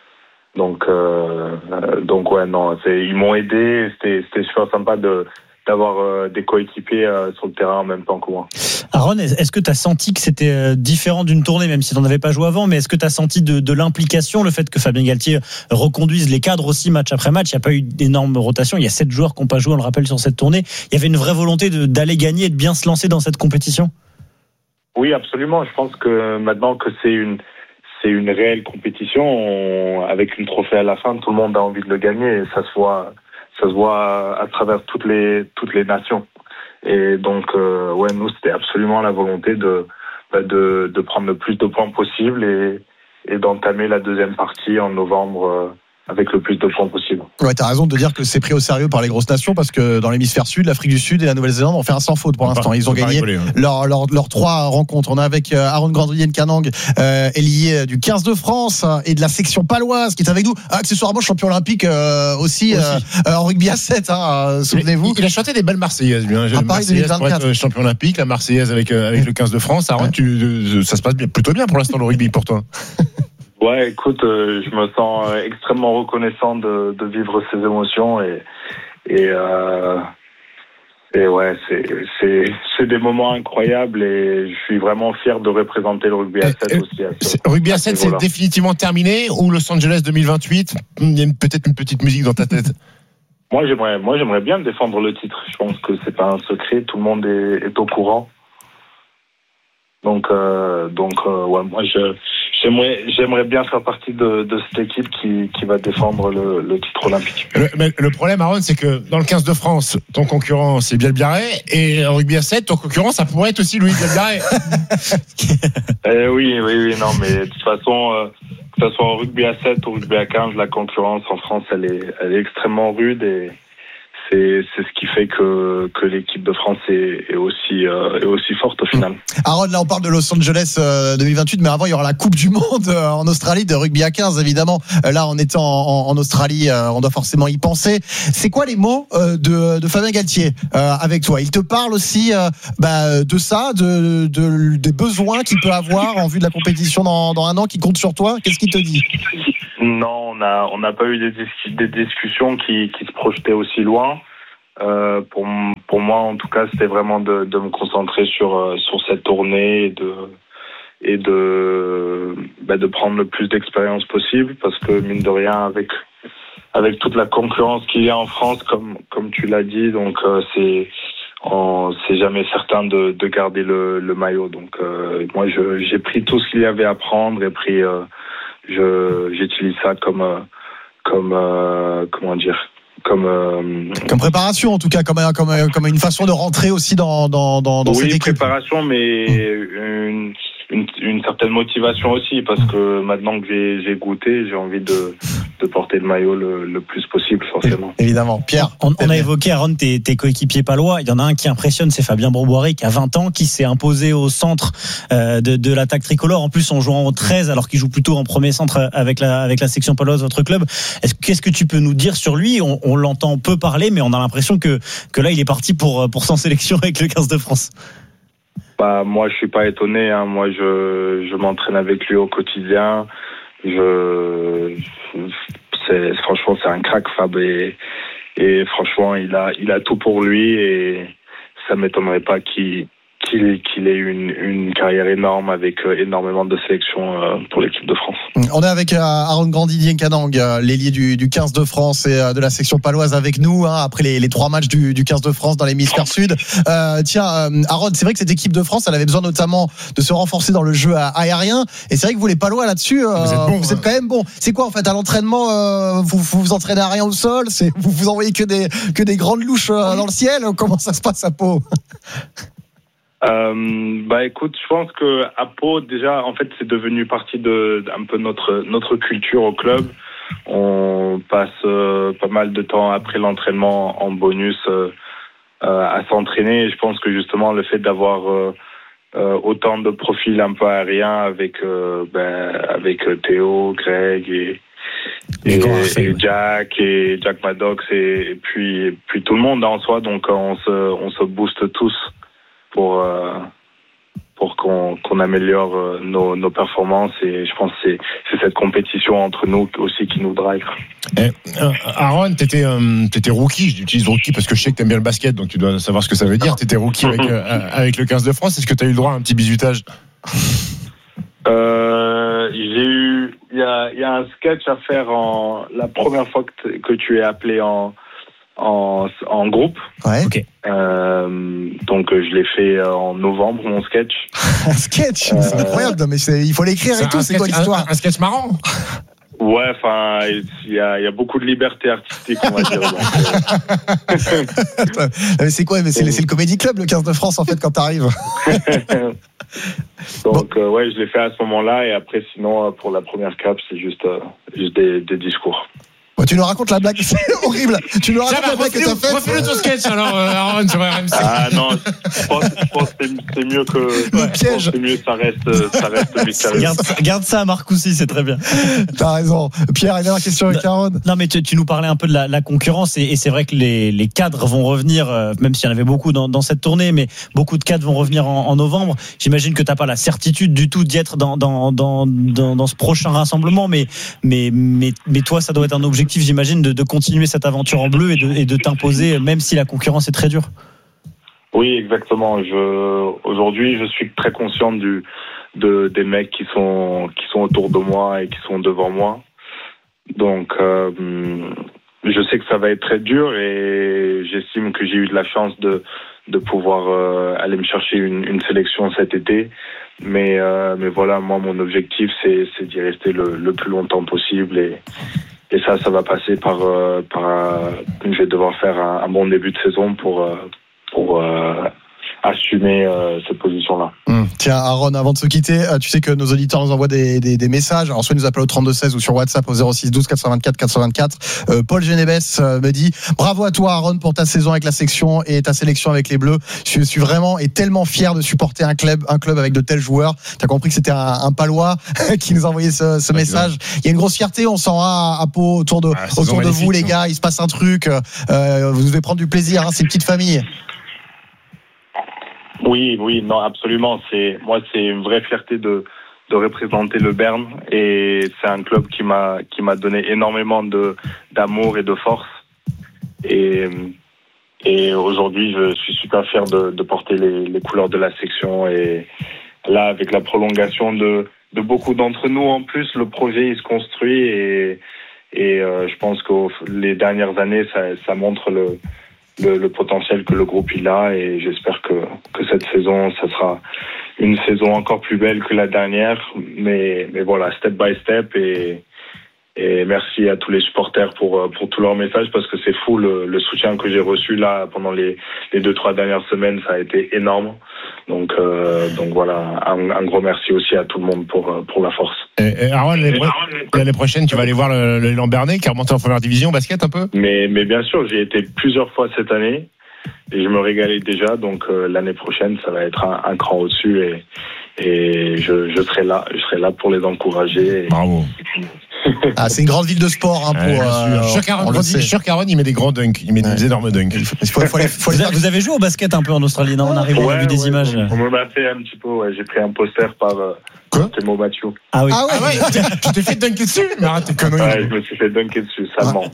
donc, euh, donc ouais, non, c'est, ils m'ont aidé. C'était, c'était super sympa de d'avoir euh, des coéquipiers euh, sur le terrain en même temps que moi. Aaron, est-ce que tu as senti que c'était différent d'une tournée, même si tu n'en avais pas joué avant, mais est-ce que tu as senti de, de l'implication, le fait que Fabien Galtier reconduise les cadres aussi match après match? Il n'y a pas eu d'énorme rotation, il y a sept joueurs qui n'ont pas joué, on le rappelle, sur cette tournée. Il y avait une vraie volonté de, d'aller gagner et de bien se lancer dans cette compétition? Oui, absolument. Je pense que maintenant que c'est une c'est une réelle compétition, on, avec une trophée à la fin, tout le monde a envie de le gagner, et ça se voit ça se voit à travers toutes les toutes les nations. Et donc euh, ouais, nous c'était absolument la volonté de de de prendre le plus de points possible et et d'entamer la deuxième partie en novembre euh, avec le plus de points possible. Ouais, t'as raison de dire que c'est pris au sérieux par les grosses nations, parce que dans l'hémisphère sud, l'Afrique du Sud et la Nouvelle-Zélande ont fait un sans faute pour l'instant. Ils ont gagné rigoler, hein. leurs leur, leur trois rencontres. On est avec Aaron Grandidier de Canang, euh, ailier du quinze de France et de la section paloise, qui est avec nous, accessoirement champion olympique euh, aussi, aussi. Euh, en rugby à sept, hein, souvenez-vous. Il, il a chanté des belles Marseillaises, bien. À Paris deux mille vingt-quatre. Pour être champion olympique, la Marseillaise avec avec ouais. le quinze de France. Aaron, ouais. tu, ça se passe bien, plutôt bien pour l'instant le rugby pour toi. Ouais, écoute, euh, je me sens extrêmement reconnaissant de, de vivre ces émotions, et et, euh, et ouais, c'est c'est c'est des moments incroyables, et je suis vraiment fier de représenter le rugby à sept et, aussi. À ce, rugby à à sept, c'est définitivement terminé, ou Los Angeles deux mille vingt-huit, il y a peut-être une petite musique dans ta tête? Moi, j'aimerais, moi, j'aimerais bien défendre le titre. Je pense que c'est pas un secret. Tout le monde est, est au courant. Donc, euh, donc, euh, ouais, moi, je, j'aimerais, j'aimerais bien faire partie de, de cette équipe qui, qui va défendre le, le titre olympique. Le, mais le problème, Aaron, c'est que dans le quinze de France, ton concurrent, c'est Biel Biarré, et en rugby à sept, ton concurrent, ça pourrait être aussi Louis Biel Biarré. eh oui, oui, oui, non, mais de toute façon, euh, que ce soit en rugby à sept ou rugby à quinze, la concurrence en France, elle est, elle est extrêmement rude et c'est, c'est ce qui fait que, que l'équipe de France est, est aussi, euh, est aussi forte au final. Aaron, là, on parle de Los Angeles euh, deux mille vingt-huit, mais avant, il y aura la Coupe du Monde euh, en Australie de rugby à quinze, évidemment. Euh, là, en étant en, en Australie, euh, on doit forcément y penser. C'est quoi les mots euh, de, de Fabien Galtier euh, avec toi? Il te parle aussi euh, bah, de ça, de, de, des besoins qu'il peut avoir en vue de la compétition dans, dans un an, qui compte sur toi. Qu'est-ce qu'il te dit? Non, on n'a on n'a pas eu des, dis- des discussions qui, qui se projetaient aussi loin. Euh, pour, pour moi, en tout cas, c'était vraiment de, de me concentrer sur, euh, sur cette tournée et de, et de, bah, de prendre le plus d'expérience possible parce que, mine de rien, avec, avec toute la concurrence qu'il y a en France, comme, comme tu l'as dit, donc euh, c'est, on, c'est jamais certain de, de garder le, le maillot. Donc, euh, moi, je, j'ai pris tout ce qu'il y avait à prendre et pris, euh, je, j'utilise ça comme, euh, comme, euh, comment dire, comme, euh, comme préparation, en tout cas, comme, comme, comme une façon de rentrer aussi dans, dans, dans, dans oui, cette équipe. Préparation, mais une, une, une certaine motivation aussi, parce que maintenant que j'ai, j'ai goûté, j'ai envie de, de porter le maillot le, le plus possible, forcément. Évidemment. Pierre, on, on a évoqué, Aaron, tes, tes coéquipiers palois. Il y en a un qui impressionne, c'est Fabien Bourboiré, qui a vingt ans, qui s'est imposé au centre euh, de, de l'attaque tricolore. En plus, en jouant au treize, alors qu'il joue plutôt en premier centre avec la, avec la section paloise, votre club. Est-ce, qu'est-ce que tu peux nous dire sur lui? On, on l'entend peu parler, mais on a l'impression que, que là, il est parti pour, pour sans sélection avec le quinze de France. Bah, moi, je suis pas étonné. Hein. Moi, je, je m'entraîne avec lui au quotidien. Je, c'est, franchement, c'est un crack, Fab. Et, et franchement, il a, il a tout pour lui. Et ça m'étonnerait pas qu'il, qu'il, qu'il ait une, une carrière énorme avec énormément de sélections pour l'équipe de France. On est avec Aaron Grandidien-Canang, l'ailier du, du quinze de France et de la section paloise avec nous, hein, après les, les trois matchs du, du quinze de France dans l'hémisphère sud. Euh, tiens, Aaron, c'est vrai que cette équipe de France, elle avait besoin notamment de se renforcer dans le jeu aérien. Et c'est vrai que vous, les Palois, là-dessus, euh, vous, êtes, bon, vous êtes quand même bon. C'est quoi, en fait, à l'entraînement, euh, vous, vous vous entraînez à rien au sol? C'est, vous vous envoyez que des, que des grandes louches euh, dans le ciel? Comment ça se passe à Pau? Euh, bah écoute, je pense que à Pau, déjà, en fait, c'est devenu partie de un peu notre notre culture au club. On passe euh, pas mal de temps après l'entraînement en bonus euh, euh, à s'entraîner. Et je pense que justement le fait d'avoir euh, euh, autant de profils un peu aériens avec euh, ben, avec Théo, Greg et et, et Jack et Jack Maddox et, et puis puis tout le monde en soi. Donc on se on se booste tous pour euh, pour qu'on qu'on améliore euh, nos nos performances et je pense que c'est c'est cette compétition entre nous aussi qui nous drive. Eh, euh, Aaron, t'étais euh, t'étais rookie, j'utilise rookie parce que je sais que t'aimes bien le basket, donc tu dois savoir ce que ça veut dire. T'étais rookie avec euh, avec le quinze de France. Est-ce que t'as eu le droit à un petit bisutage? Euh, j'ai eu il y a il y a un sketch à faire en la première fois que que tu es appelé en en en groupe. Ouais. Ok. Euh, donc je l'ai fait en novembre mon sketch. Un sketch, euh, c'est incroyable, mais c'est, il faut l'écrire et tout. C'est quoi l'histoire? Un, un sketch marrant. Ouais, enfin, il y a, il y a beaucoup de liberté artistique, on va dire. Donc, euh... mais c'est quoi? Mais c'est, c'est le Comedy Club, le quinze de France, en fait, quand t'arrives. Donc, bon. euh, ouais, je l'ai fait à ce moment-là, et après, sinon, pour la première cap, c'est juste, euh, juste des, des discours. Ouais, tu nous racontes la blague, c'est horrible. Tu nous racontes la blague que t'as faite. Refais-le ton sketch alors, euh, Aaron, sur R M C. Ah non, je pense, je pense que c'est mieux que. Le piège. C'est mieux, ça reste, ça reste mystérieux. Garde, garde ça à Marcoussis, c'est très bien. T'as raison. Pierre, une dernière question avec Aaron. Non, mais tu, tu nous parlais un peu de la, la concurrence et, et c'est vrai que les, les cadres vont revenir, euh, même s'il y en avait beaucoup dans, dans cette tournée, mais beaucoup de cadres vont revenir en, en novembre. J'imagine que t'as pas la certitude du tout d'y être dans, dans, dans, dans, dans ce prochain rassemblement, mais, mais, mais, mais toi, ça doit être un objectif, j'imagine, de, de continuer cette aventure en bleu et de, et de t'imposer, même si la concurrence est très dure. Oui, exactement. Je, aujourd'hui, je suis très conscient du, de, des mecs qui sont, qui sont autour de moi et qui sont devant moi. Donc, euh, je sais que ça va être très dur et j'estime que j'ai eu de la chance de de pouvoir euh, aller me chercher une, une sélection cet été. Mais euh, mais voilà, moi mon objectif c'est c'est d'y rester le, le plus longtemps possible et et ça ça va passer par euh, par euh, je vais devoir faire un, un bon début de saison pour euh, pour euh, assumer euh, cette position-là. Mmh. Tiens, Aaron, avant de se quitter, euh, tu sais que nos auditeurs nous envoient des, des, des messages. Alors, soit ils nous appellent au trente-deux seize ou sur WhatsApp au zéro six douze quatre cent vingt-quatre quatre cent vingt-quatre. Euh, Paul Genebès euh, me dit bravo à toi, Aaron, pour ta saison avec la section et ta sélection avec les Bleus. Je suis vraiment et tellement fier de supporter un club, un club avec de tels joueurs. T'as compris que c'était un, un Palois qui nous a envoyé ce, ce message. Il y a une grosse fierté, on s'en a à Pau autour de, ah, autour de vous, les gars. Il se passe un truc. Euh, vous devez prendre du plaisir, hein, ces petites familles. Oui, oui, non, absolument. C'est moi, c'est une vraie fierté de de représenter le Bern et c'est un club qui m'a qui m'a donné énormément de d'amour et de force et et aujourd'hui je suis super fier de, de porter les, les couleurs de la section et là avec la prolongation de de beaucoup d'entre nous en plus le projet il se construit et et euh, je pense que les dernières années ça ça montre le Le, le potentiel que le groupe il a et j'espère que que cette saison ça sera une saison encore plus belle que la dernière mais mais voilà step by step et et merci à tous les supporters pour pour tous leurs messages parce que c'est fou le, le soutien que j'ai reçu là pendant les les deux trois dernières semaines ça a été énorme donc euh, donc voilà un, un gros merci aussi à tout le monde pour pour la force. Et, et Aaron, l'année, l'année prochaine tu vas aller voir le, le Lambernais qui a remonté en première division basket un peu. Mais mais bien sûr j'ai été plusieurs fois cette année et je me régalais déjà donc euh, l'année prochaine ça va être un, un cran au-dessus et et je je serai là je serai là pour les encourager. Et... Bravo. Ah, c'est une grande ville de sport hein, pour. Euh, je suis sûr qu'Aaron il met des grands dunks, il met ouais. des énormes dunks. Il faut, il faut, faut les, faut les... Vous, vous avez joué au basket un peu en Australie, non? On arrive, ouais, on a vu des ouais, images. On me l'a fait un petit peu. Ouais. J'ai pris un poster par euh, Timo Mathieu. Ah oui. Ah ouais. Ah ouais. Tu t'es fait dunker dessus? Mais arrête tes conneries. Ouais, je me suis fait dunker dessus, ça ment.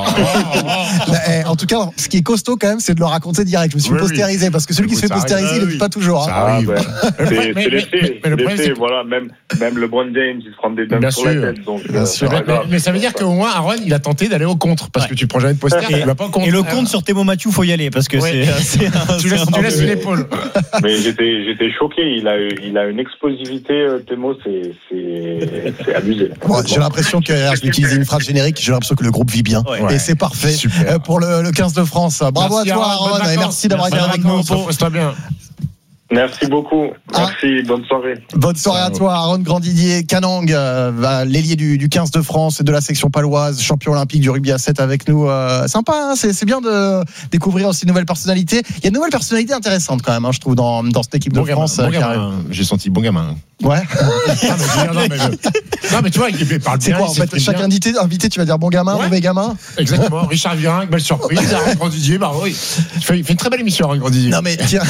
En tout cas, ce qui est costaud quand même, c'est de le raconter direct. Je me suis oui, postérisé oui. parce que celui qui se fait postériser, il ne le fait pas toujours. Ça arrive. C'est l'effet. C'est l'effet. Voilà, même même LeBron James, il se prend des dunks sur la tête. Bien sûr. Mais ça veut dire qu'au moins Aaron il a tenté d'aller au contre parce ouais. que tu prends jamais de poster et, tu vas pas au contre. Et le contre sur Thémo Mathieu faut y aller parce que ouais. c'est, c'est un, tu laisses, tu laisses une épaule. Mais j'étais j'étais choqué, il a il a une explosivité Thémo, c'est c'est c'est abusé. Bon, j'ai l'impression que je vais utiliser une phrase générique, j'ai l'impression que le groupe vit bien ouais. et c'est parfait. Super. Pour le, le quinze de France. Bravo merci à toi Aaron, Aaron et merci d'avoir été avec nous. Repose-toi bien. Merci beaucoup. Merci. Ah. Bonne soirée. Bonne soirée à toi, Aaron Grandidier. Canang, euh, l'ailier du, du quinze de France et de la section paloise, champion olympique du rugby à sept avec nous. Euh, sympa, hein, c'est, c'est bien de découvrir aussi de nouvelles personnalités. Il y a de nouvelles personnalités intéressantes quand même, hein, je trouve, dans, dans cette équipe bon de gamin, France. Bon gamin. J'ai senti bon gamin. Ouais. non, mais, non, mais, non, mais tu vois, il parle bien. C'est quoi, en fait, chaque invité, invité, tu vas dire bon gamin, ouais. mauvais gamin. Exactement. Richard Virenque, belle surprise. Aaron Grandidier, bah oui. Il fait, il fait une très belle émission, Aaron Grandidier. Non, mais tiens,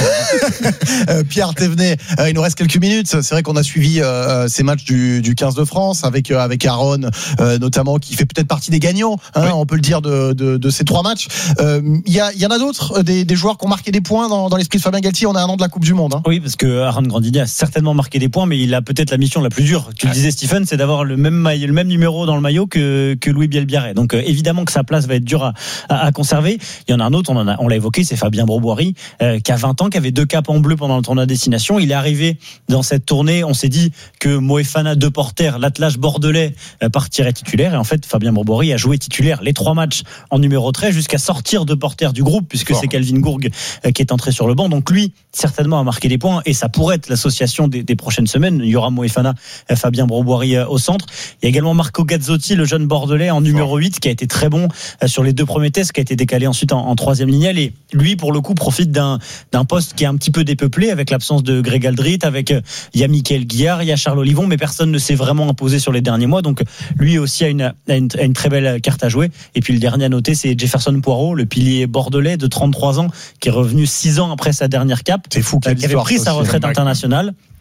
euh, Pierre Thévenet, euh, il nous reste quelques minutes. C'est vrai qu'on a suivi euh, ces matchs du, du quinze de France avec, euh, avec Aaron, euh, notamment, qui fait peut-être partie des gagnants, hein, oui. on peut le dire, de, de, de ces trois matchs. Il euh, y, a, y en a d'autres, des, des joueurs qui ont marqué des points dans, dans l'esprit de Fabien Galtier. On a un an de la Coupe du Monde. Hein. Oui, parce que Aaron Grandidier a certainement marqué des points, mais il a peut-être la mission la plus dure. Tu le disais, Stephen, c'est d'avoir le même maillot, le même numéro dans le maillot que, que Louis Bielbiarré. Donc, euh, évidemment que sa place va être dure à, à, à conserver. Il y en a un autre, on, en a, on l'a évoqué, c'est Fabien Broboiry, euh, qui a vingt ans, qui avait deux capes en bleu pendant le tournoi Destination. Il est arrivé dans cette tournée, on s'est dit que Moefana De Porter, l'attelage bordelais, euh, partirait titulaire. Et en fait, Fabien Broboiry a joué titulaire les trois matchs en numéro treize jusqu'à sortir De Porter du groupe, puisque Fort. c'est Calvin Gourg euh, qui est entré sur le banc. Donc lui, certainement, a marqué des points. Et ça pourrait être l'association des, des prochaines semaines. Il y aura Moefana, euh, Fabien Broboiry euh, au centre. Il y a également Marco Gazzotti, le jeune bordelais, en numéro huit, qui a été très bon euh, sur les deux premiers tests, qui a été décalé ensuite en, en troisième lignelle. Et lui, pour le coup, profite d'un, d'un poste qui est un petit peu dépeuplé, avec l'absence de Greg Aldrit, avec euh, il y a Mickaël Guillard, il y a Charles Olivon, mais personne ne s'est vraiment imposé sur les derniers mois. Donc lui aussi a une, a une, a une très belle carte à jouer. Et puis le dernier à noter, c'est Jefferson Poirot, le pilier bordelais de trente-trois ans, qui est revenu six ans après sa dernière cape. C'est fou, euh, qui avait pris sa retraite internationale.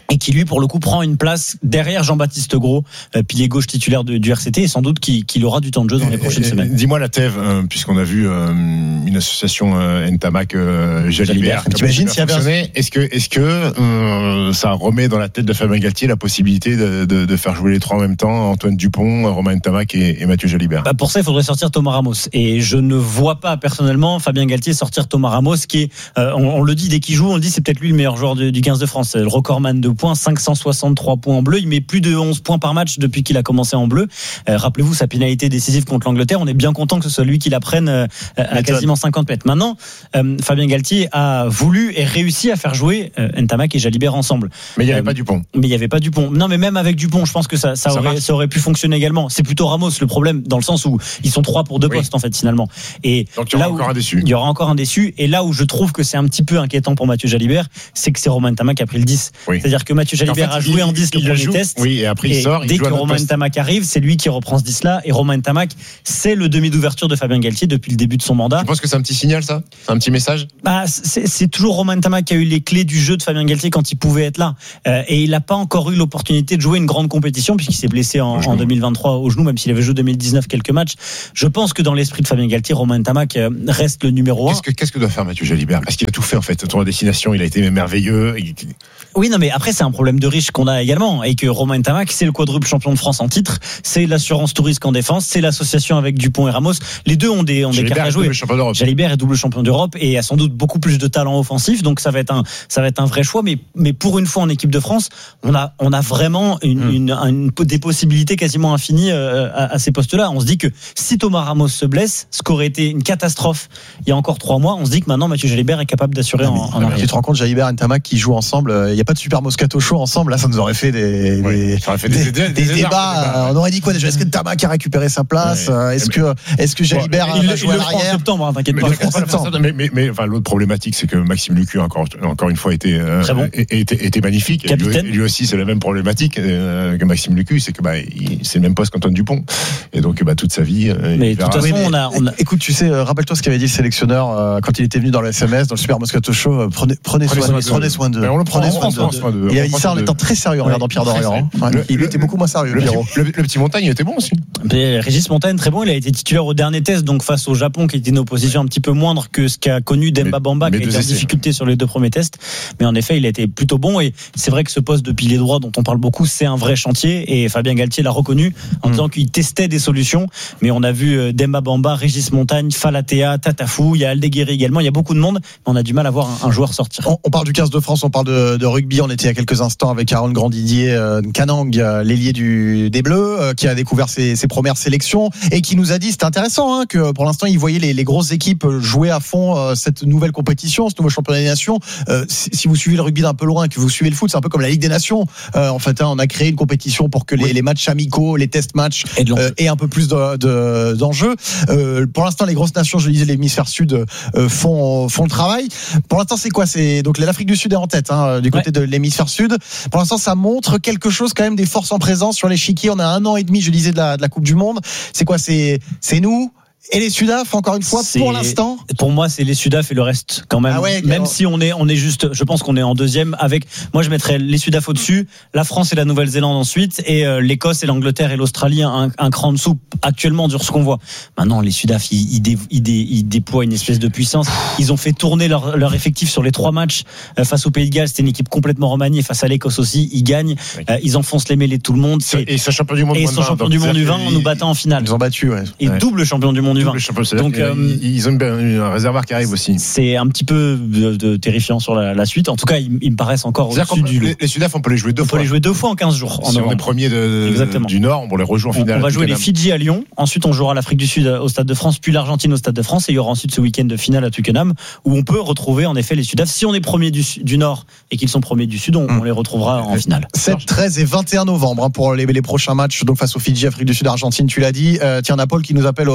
et qui lui pour le coup prend une place derrière Jean-Baptiste Gros, euh, pilier gauche titulaire de, du R C T, et sans doute qu'il, qu'il aura du temps de jeu dans les prochaines et, semaines. Dis-moi la T E V, euh, puisqu'on a vu euh, une association euh, Ntamak euh, Jalibert. T'imagines s'il y avait un... Est-ce que, est-ce que euh, ça remet dans la tête de Fabien Galtier la possibilité de, de, de faire jouer les trois en même temps, Antoine Dupont, Romain Ntamak et, et Mathieu Jalibert? Bah pour ça, il faudrait sortir Thomas Ramos. Et je ne vois pas personnellement Fabien Galtier sortir Thomas Ramos, qui est, euh, on, on le dit dès qu'il joue, on le dit c'est peut-être lui le meilleur joueur de, du quinze de France, le recordman de points, cinq cent soixante-trois points en bleu. Il met plus de onze points par match depuis qu'il a commencé en bleu. Euh, rappelez-vous sa pénalité décisive contre l'Angleterre. On est bien content que ce soit lui qui la prenne euh, à quasiment cinquante mètres. Maintenant, euh, Fabien Galtier a voulu et réussi à faire jouer euh, Ntamak et Jalibert ensemble. Mais il n'y avait euh, pas Dupont. Mais il n'y avait pas Dupont. Non, mais même avec Dupont, je pense que ça, ça, ça, aurait, ça aurait pu fonctionner également. C'est plutôt Ramos le problème, dans le sens où ils sont trois pour deux oui. postes en fait finalement. Et donc il y aura là où, encore un déçu. Il y aura encore un déçu. Et là où je trouve que c'est un petit peu inquiétant pour Mathieu Jalibert, c'est que c'est Romain Ntamak qui a pris le dix. Oui. C'est-à-dire que Mathieu Jalibert en fait, a joué il, en dix le premier joue, test. Oui, et après il et sort. Dès il que Romain Ntamak arrive, c'est lui qui reprend ce dix-là. Et Romain Ntamak, c'est le demi d'ouverture de Fabien Galtier depuis le début de son mandat. Tu penses que c'est un petit signal, ça? C'est un petit message? Bah, c'est, c'est toujours Romain Ntamak qui a eu les clés du jeu de Fabien Galtier quand il pouvait être là. Euh, et il n'a pas encore eu l'opportunité de jouer une grande compétition puisqu'il s'est blessé en, en deux mille vingt-trois au genou, même s'il avait joué deux mille dix-neuf quelques matchs. Je pense que dans l'esprit de Fabien Galtier, Romain Ntamak reste le numéro un. Qu'est-ce que, qu'est-ce que doit faire Mathieu Jalibert? Parce qu'il a tout fait en fait. Tour à destination, il a été merveilleux. Il... Oui, non, mais après, c'est un problème de riche qu'on a également. Et que Romain Ntamak, c'est le quadruple champion de France en titre, c'est l'assurance tout risque en défense, c'est l'association avec Dupont et Ramos. Les deux ont des, ont des cartes à jouer. Jalibert est double champion d'Europe et a sans doute beaucoup plus de talent offensif. Donc ça va être un, ça va être un vrai choix. Mais, mais pour une fois en équipe de France, on a, on a vraiment une, mmh. une, une, des possibilités quasiment infinies à, à ces postes-là. On se dit que si Thomas Ramos se blesse, ce qu'aurait été une catastrophe il y a encore trois mois, on se dit que maintenant Mathieu Jalibert est capable d'assurer non, en, en arrière. Tu te rends compte, Jalibert et Ntamak qui jouent ensemble, il n'y a pas de super Moscato Show ensemble, là ça nous aurait fait des, oui, des, aurait fait des, des, des, des, des débats. débats. On aurait dit quoi déjà? Est-ce que Ntamak a récupéré sa place? Ouais. Est-ce que, est-ce que Jalibert bon, va jouer à l'arrière? En septembre, hein, t'inquiète mais, pas. Mais, mais, mais enfin, l'autre problématique, c'est que Maxime Lucu, encore, encore une fois, était, euh, bon. était, était magnifique. Capitaine. Lui, lui aussi, c'est la même problématique euh, que Maxime Lucu, c'est que bah, il, c'est le même poste qu'Antoine Dupont. Et donc, bah, toute sa vie. Euh, mais de toute façon, oui, on a, on a. Écoute, tu sais, euh, rappelle-toi ce qu'avait dit le sélectionneur euh, quand il était venu dans le S M S, dans le Super Moscato Show. Euh, prenez, prenez, prenez, soin, soin, prenez soin d'eux. On le prend prenez soin, soin, soin d'eux. Il avait dit ça en étant très sérieux en regardant Pierre Dorian. Il était beaucoup moins sérieux. Le, le, le petit Montagne était bon aussi. Mais Régis Montagne, très bon. Il a été titulaire au dernier test, donc face au Japon, qui était une opposition un petit peu moindre que ce qu'a connu Demba Bamba, qui a été en difficulté sur les deux premiers tests. Mais en effet, il a été plutôt bon. Et c'est vrai que ce poste de pilier droit dont on parle beaucoup, c'est un vrai chantier. Et Fabien Galtier l'a reconnu en mmh. disant qu'il testait des solutions. Mais on a vu Demba Bamba, Régis Montagne, Falatea, Tatafou. Il y a Aldeguerri également. Il y a beaucoup de monde. Mais on a du mal à voir un, un joueur sortir. On, on parle du quinze de France, on parle de, de rugby. On était il y a quelques instants avec Aaron Grandidier, euh, Canang, euh, l'ailier du des Bleus, euh, qui a découvert ses, ses premières sélections et qui nous a dit, c'était intéressant, hein, que pour l'instant il voyait les, les grosses équipes jouer à fond euh, cette nouvelle compétition, ce nouveau championnat des nations. Euh, si, si vous suivez le rugby d'un peu loin, que vous suivez le foot, c'est un peu comme la Ligue des Nations. Euh, en fait, hein, on a créé une compétition pour que les, oui. les matchs amicaux, les test matchs euh, aient un peu plus de, de, d'enjeux. Euh, pour l'instant, les grosses nations, je le disais, l'hémisphère sud euh, font font le travail. Pour l'instant, c'est quoi? C'est donc l'Afrique du Sud est en tête, hein, du côté ouais. de l'hémisphère sud. Pour l'instant, ça montre quelque chose quand même, des forces en présence sur l'échiquier. On a un an et demi, je disais, de la, de la Coupe du Monde. C'est quoi? C'est, c'est nous et les Sudaf, encore une fois, c'est, pour l'instant. Pour moi, c'est les Sudaf et le reste, quand même. Ah ouais, même alors... si on est, on est juste, je pense qu'on est en deuxième avec, moi, je mettrais les Sudaf au-dessus, la France et la Nouvelle-Zélande ensuite, et euh, l'Écosse et l'Angleterre et l'Australie un, un cran en dessous, actuellement, sur ce qu'on voit. Maintenant, les Sudaf, ils, ils, dé, ils, dé, ils déploient une espèce de puissance. Ils ont fait tourner leur, leur effectif sur les trois matchs euh, face au Pays de Galles. C'était une équipe complètement remaniée. Face à l'Écosse aussi, ils gagnent. Euh, ils enfoncent les mêlées de tout le monde. C'est... Et ils sont champions du monde. Et ils sont champions du monde du vingt en nous battant en finale. Ils ont battu, ouais. Et ouais. double champion du monde du vingt. Donc, euh, ils ont un réservoir qui arrive aussi. C'est un petit peu de, de terrifiant sur la, la suite. En tout cas, ils, ils me paraissent encore au-dessus du lot. Les, les Sudaf, on peut les jouer deux on fois. On peut les jouer deux fois en quinze jours. Si on est premier de, du Nord, on les rejoue en finale. On va jouer les Fidji à Lyon. Ensuite, on jouera l'Afrique du Sud au Stade de France, puis l'Argentine au Stade de France. Et il y aura ensuite ce week-end de finale à Twickenham, où on peut retrouver en effet les Sudaf. Si on est premier du, du Nord et qu'ils sont premiers du Sud, on, on les retrouvera en finale. sept, treize et vingt et un novembre hein, pour les, les prochains matchs. Donc face aux Fidji, Afrique du Sud, Argentine, tu l'as dit. Euh, tiens, Naples qui nous appelle au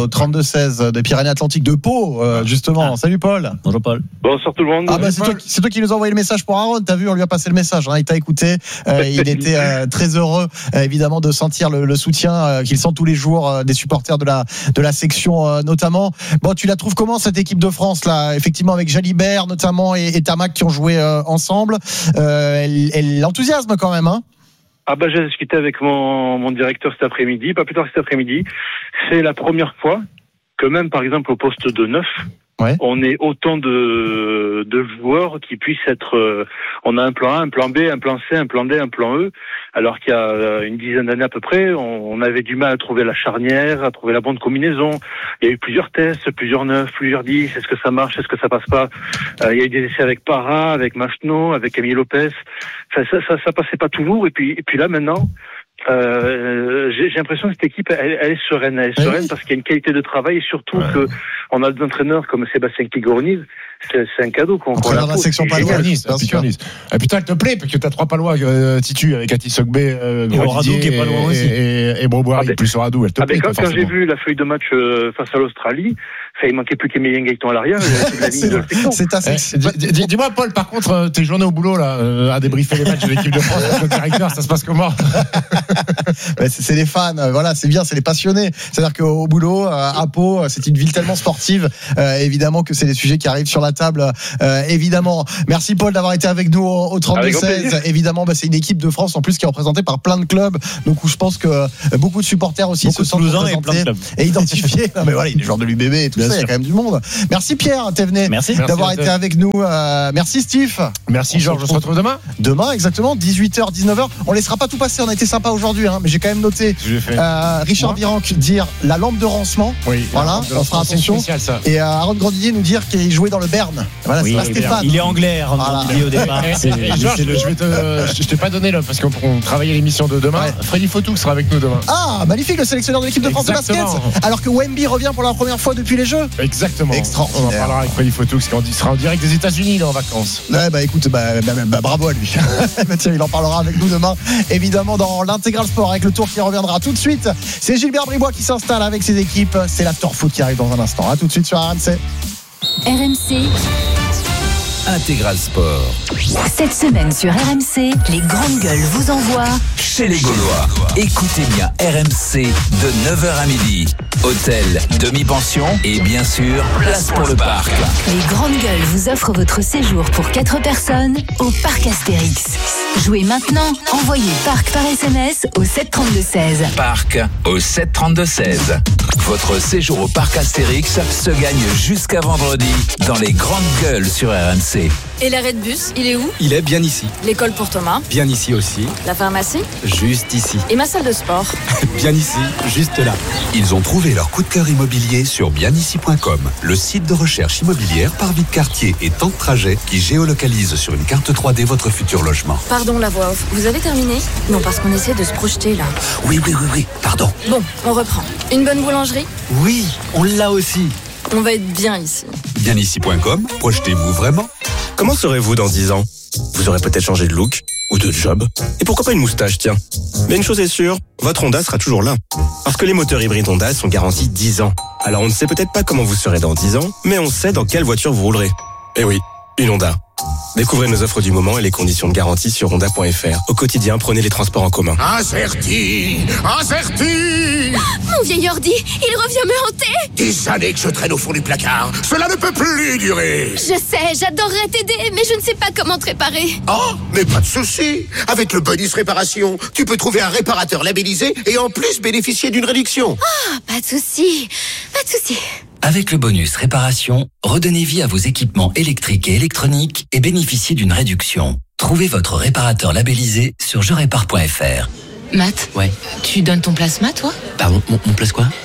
au trente-deux seize des Pyrénées-Atlantiques de Pau, euh, justement. Ah. Salut Paul. Bonjour Paul. Bonsoir tout le monde. Ah bah c'est toi, c'est toi qui nous a envoyé le message pour Aaron. T'as vu, on lui a passé le message. Hein, il t'a écouté. Euh, il était euh, très heureux, euh, évidemment, de sentir le, le soutien euh, qu'il sent tous les jours euh, des supporters de la de la section, euh, notamment. Bon, tu la trouves comment cette équipe de France là, effectivement avec Jalibert notamment et, et Tamac qui ont joué euh, ensemble. Euh, elle, elle l'enthousiasme quand même, hein. Ah bah j'ai discuté avec mon, mon directeur cet après-midi, pas plus tard que cet après-midi. C'est la première fois que même par exemple au poste de neuf, ouais. on ait autant de, de joueurs qui puissent être... Euh, on a un plan A, un plan B, un plan C, un plan D, un plan E, alors qu'il y a une dizaine d'années à peu près, on, on avait du mal à trouver la charnière, à trouver la bonne combinaison. Il y a eu plusieurs tests, plusieurs neuf, plusieurs dix, est-ce que ça marche, est-ce que ça passe pas. euh, Il y a eu des essais avec Parra, avec Machno, avec Camille Lopez. Enfin, ça, ça, ça passait pas toujours. Et puis, et puis là maintenant... Euh, j'ai, j'ai l'impression que cette équipe elle, elle est sereine, elle est sereine oui. parce qu'il y a une qualité de travail et surtout ouais. que on a des entraîneurs comme Sébastien Kigorniz, c'est, c'est un cadeau qu'on, qu'on a dans la section palois. Ah putain, elle te plaît parce que t'as trois palois euh, Titu avec Ati Sogbe, euh, et Radou qui est pas loin aussi, et, et Broboiri ah ben, plus Radou. Elle te ah plaît. Ben, quand, quand j'ai vu la feuille de match euh, face à l'Australie, ça, il manquait plus qu'Emilien Gaëtan à l'arrière. c'est, de c'est assez. Eh, dis, dis-moi Paul, par contre, tes journées au boulot là, euh, à débriefer les matchs de l'équipe de France avec le directeur, ça se passe comment? Ben, c'est, c'est les fans, voilà, c'est bien, c'est les passionnés. C'est-à-dire qu'au boulot, à Pau, c'est une ville tellement sportive, euh, évidemment que c'est des sujets qui arrivent sur la table, euh, évidemment. Merci Paul d'avoir été avec nous au, au trente-deux seize. Évidemment, ben, c'est une équipe de France en plus qui est représentée par plein de clubs, donc où je pense que beaucoup de supporters aussi beaucoup se sentent représentés et, et identifiés. Non, mais voilà, il y a des joueurs de l'U B B et tout bien ça, sûr. Il y a quand même du monde. Merci Pierre Thévenet merci. d'avoir merci été avec nous. Euh, merci Steve. Merci Georges, on se retrouve demain. Demain, exactement, dix-huit heures, dix-neuf heures. On laissera pas tout passer, on a été sympa aujourd'hui, hein, mais j'ai quand même noté euh, Richard Virenque dire la lampe de Rancement. Oui, voilà, on fera attention. Spécial, ça. Et euh, Aaron Grandier nous dire qu'il jouait dans le Berne. Voilà, oui, c'est pas Stéphane. Il est anglais, Aaron voilà. Grandier au départ. c'est, Georges, c'est le... je vais te, je t'ai pas donné là parce qu'on travaillait l'émission de demain. Ouais. Freddy Fotou sera avec nous demain. Ah, magnifique, le sélectionneur de l'équipe de France Exactement. de basket. Alors que Wemby revient pour la première fois depuis les Jeux. Exactement. On en parlera avec Freddy Fotou qui sera en direct des États-Unis là en vacances. Ouais, bah écoute, bah, bah, bah, bravo à lui. Tiens, il en parlera avec nous demain, évidemment dans l'Intégral Sport avec le tour qui reviendra tout de suite. C'est Gilbert Bribois qui s'installe avec ses équipes. C'est l'After Foot qui arrive dans un instant. À tout de suite sur R M C. R M C. Intégral Sport. Cette semaine sur R M C, les grandes gueules vous envoient chez les Gaulois. Écoutez bien R M C de neuf heures à midi. Hôtel, demi-pension et bien sûr, place pour le parc. Les grandes gueules vous offrent votre séjour pour quatre personnes au parc Astérix. Jouez maintenant, envoyez parc par S M S au sept trente-deux seize. Parc au sept trente-deux seize. Votre séjour au parc Astérix se gagne jusqu'à vendredi dans les grandes gueules sur R M C. Et l'arrêt de bus, il est où? Il est bien ici. L'école pour Thomas? Bien ici aussi. La pharmacie? Juste ici. Et ma salle de sport? Bien ici, juste là. Ils ont trouvé leur coup de cœur immobilier sur bien ici point com, le site de recherche immobilière par vie de quartier et temps de trajet qui géolocalise sur une carte trois D votre futur logement. Pardon la voix off, vous avez terminé? Non, parce qu'on essaie de se projeter là. Oui, oui, oui, oui, pardon. Bon, on reprend. Une bonne boulangerie? Oui, on l'a aussi. On va être bien ici. bien ici point com, projetez-vous vraiment. Comment serez-vous dans dix ans? Vous aurez peut-être changé de look ou de job. Et pourquoi pas une moustache, tiens. Mais une chose est sûre, votre Honda sera toujours là. Parce que les moteurs hybrides Honda sont garantis dix ans. Alors on ne sait peut-être pas comment vous serez dans dix ans, mais on sait dans quelle voiture vous roulerez. Eh oui, une Honda. Découvrez nos offres du moment et les conditions de garantie sur honda point f r. Au quotidien, prenez les transports en commun. Incerti, incerti. Mon vieil ordi, il revient me hanter. Des années que je traîne au fond du placard. Cela ne peut plus durer. Je sais, j'adorerais t'aider, mais je ne sais pas comment te réparer. Oh, mais pas de souci. Avec le bonus réparation, tu peux trouver un réparateur labellisé et en plus bénéficier d'une réduction. Ah, oh, pas de souci, pas de souci. Avec le bonus réparation, redonnez vie à vos équipements électriques et électroniques et bénéficiez d'une réduction. Trouvez votre réparateur labellisé sur je répare point f r. Matt, ouais. Tu donnes ton plasma, toi? Pardon, mon, mon place quoi?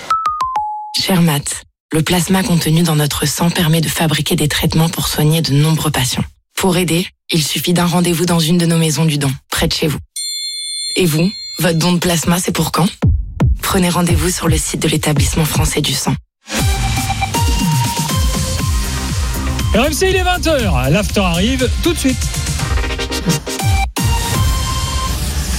Cher Matt, le plasma contenu dans notre sang permet de fabriquer des traitements pour soigner de nombreux patients. Pour aider, il suffit d'un rendez-vous dans une de nos maisons du don, près de chez vous. Et vous, votre don de plasma, c'est pour quand? Prenez rendez-vous sur le site de l'établissement français du sang. R M C, il est vingt heures. L'after arrive tout de suite. R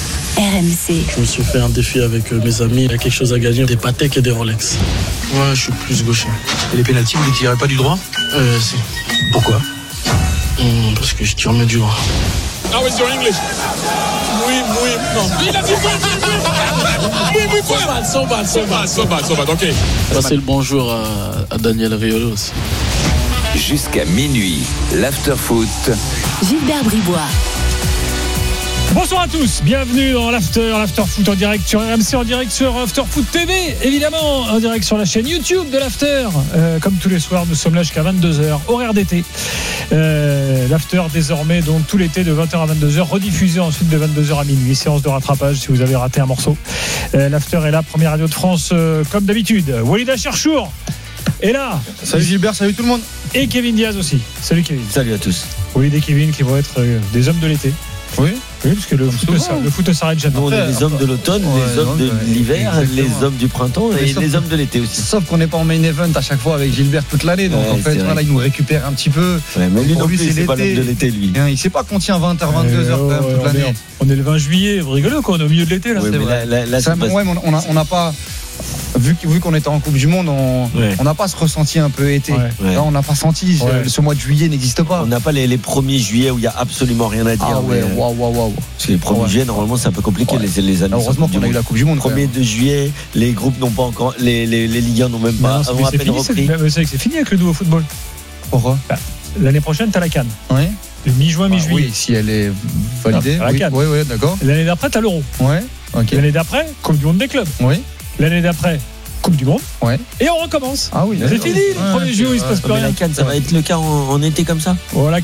M C. Je me suis fait un défi avec mes amis. Il y a quelque chose à gagner, des Patek et des Rolex. Ouais, je suis plus gaucher. Et les pénaltys, vous ne tirez pas du droit? Euh, si. Pourquoi? Hum, Parce que je tire mieux du droit. How is your English? Oui, oui, non. Il a dit oui, oui, oui, oui, oui, oui. So bad, so bad, so bad, so bad, ok. Passer le bonjour à, à Daniel Riolo aussi. Jusqu'à minuit, l'after-foot. Gilbert Bribois. Bonsoir à tous, bienvenue dans l'After, l'After Foot en direct sur R M C, en direct sur After Foot T V, évidemment, en direct sur la chaîne YouTube de l'After. Euh, comme tous les soirs, nous sommes là jusqu'à vingt-deux heures, horaire d'été. Euh, L'After désormais, donc tout l'été de vingt heures à vingt-deux heures, rediffusé ensuite de vingt-deux heures à minuit, séance de rattrapage si vous avez raté un morceau. Euh, L'After est là, première radio de France, euh, comme d'habitude. Walid Acharchour est là. Salut Gilbert, salut tout le monde. Et Kevin Diaz aussi. Salut Kevin. Salut à tous. Walid et Kevin qui vont être euh, des hommes de l'été. Oui. Oui, parce que le foot, ne, le foot ne s'arrête jamais. Nous, on est les hommes de l'automne, ouais, les hommes non, de ouais, l'hiver, exactement. les hommes du printemps et sauf, les hommes de l'été aussi. Sauf qu'on n'est pas en main event à chaque fois avec Gilbert toute l'année. Donc ouais, en fait, voilà, il nous récupère un petit peu. Ouais, mais lui pour non lui, plus, c'est c'est pas l'homme de l'été, lui. Il sait pas qu'on tient vingt heures, vingt-deux heures quand même toute l'année. On est le vingt juillet, vous rigolez quoi, on est au milieu de l'été là. Ouais, c'est mais vrai. là, là, là, Ça, c'est pas- ouais, mais on a- on n'a pas. Vu, vu qu'on était en Coupe du Monde, on Ouais. on n'a pas ce ressenti un peu été. Ouais. Ouais. Là, on n'a pas senti. ce- Ouais. Ce mois de juillet n'existe pas. On n'a pas les, les premiers juillet où il y a absolument rien à dire. Ah ouais, mais, waouh, waouh, waouh. parce que les premiers Ouais. juillet, normalement, c'est un peu compliqué. Ouais. Les, les années Heureusement qu'on a eu la Coupe du Monde. quand Premier même. de juillet, les groupes n'ont pas encore, les, les, les Ligue un n'ont même Mais pas, non, c'est- ont mais à c'est peine fini, repris. c'est- mais c'est c'est fini avec le nouveau football. Pourquoi? L'année prochaine, t'as la CAN. Oui. De mi-juin, Bah mi-juillet. oui, si elle est validée. Ah, la Oui, CAN. oui, oui, d'accord. L'année d'après, t'as l'Euro. Ouais. Ok. L'année d'après, Coupe du Monde des clubs. Oui. L'année d'après, Coupe du Monde. Ouais. Et on recommence. Ah oui. C'est fini, le premier juillet où il se passe plus Mais rien. la CAN, ça va être le cas en, en été comme ça. Voilà.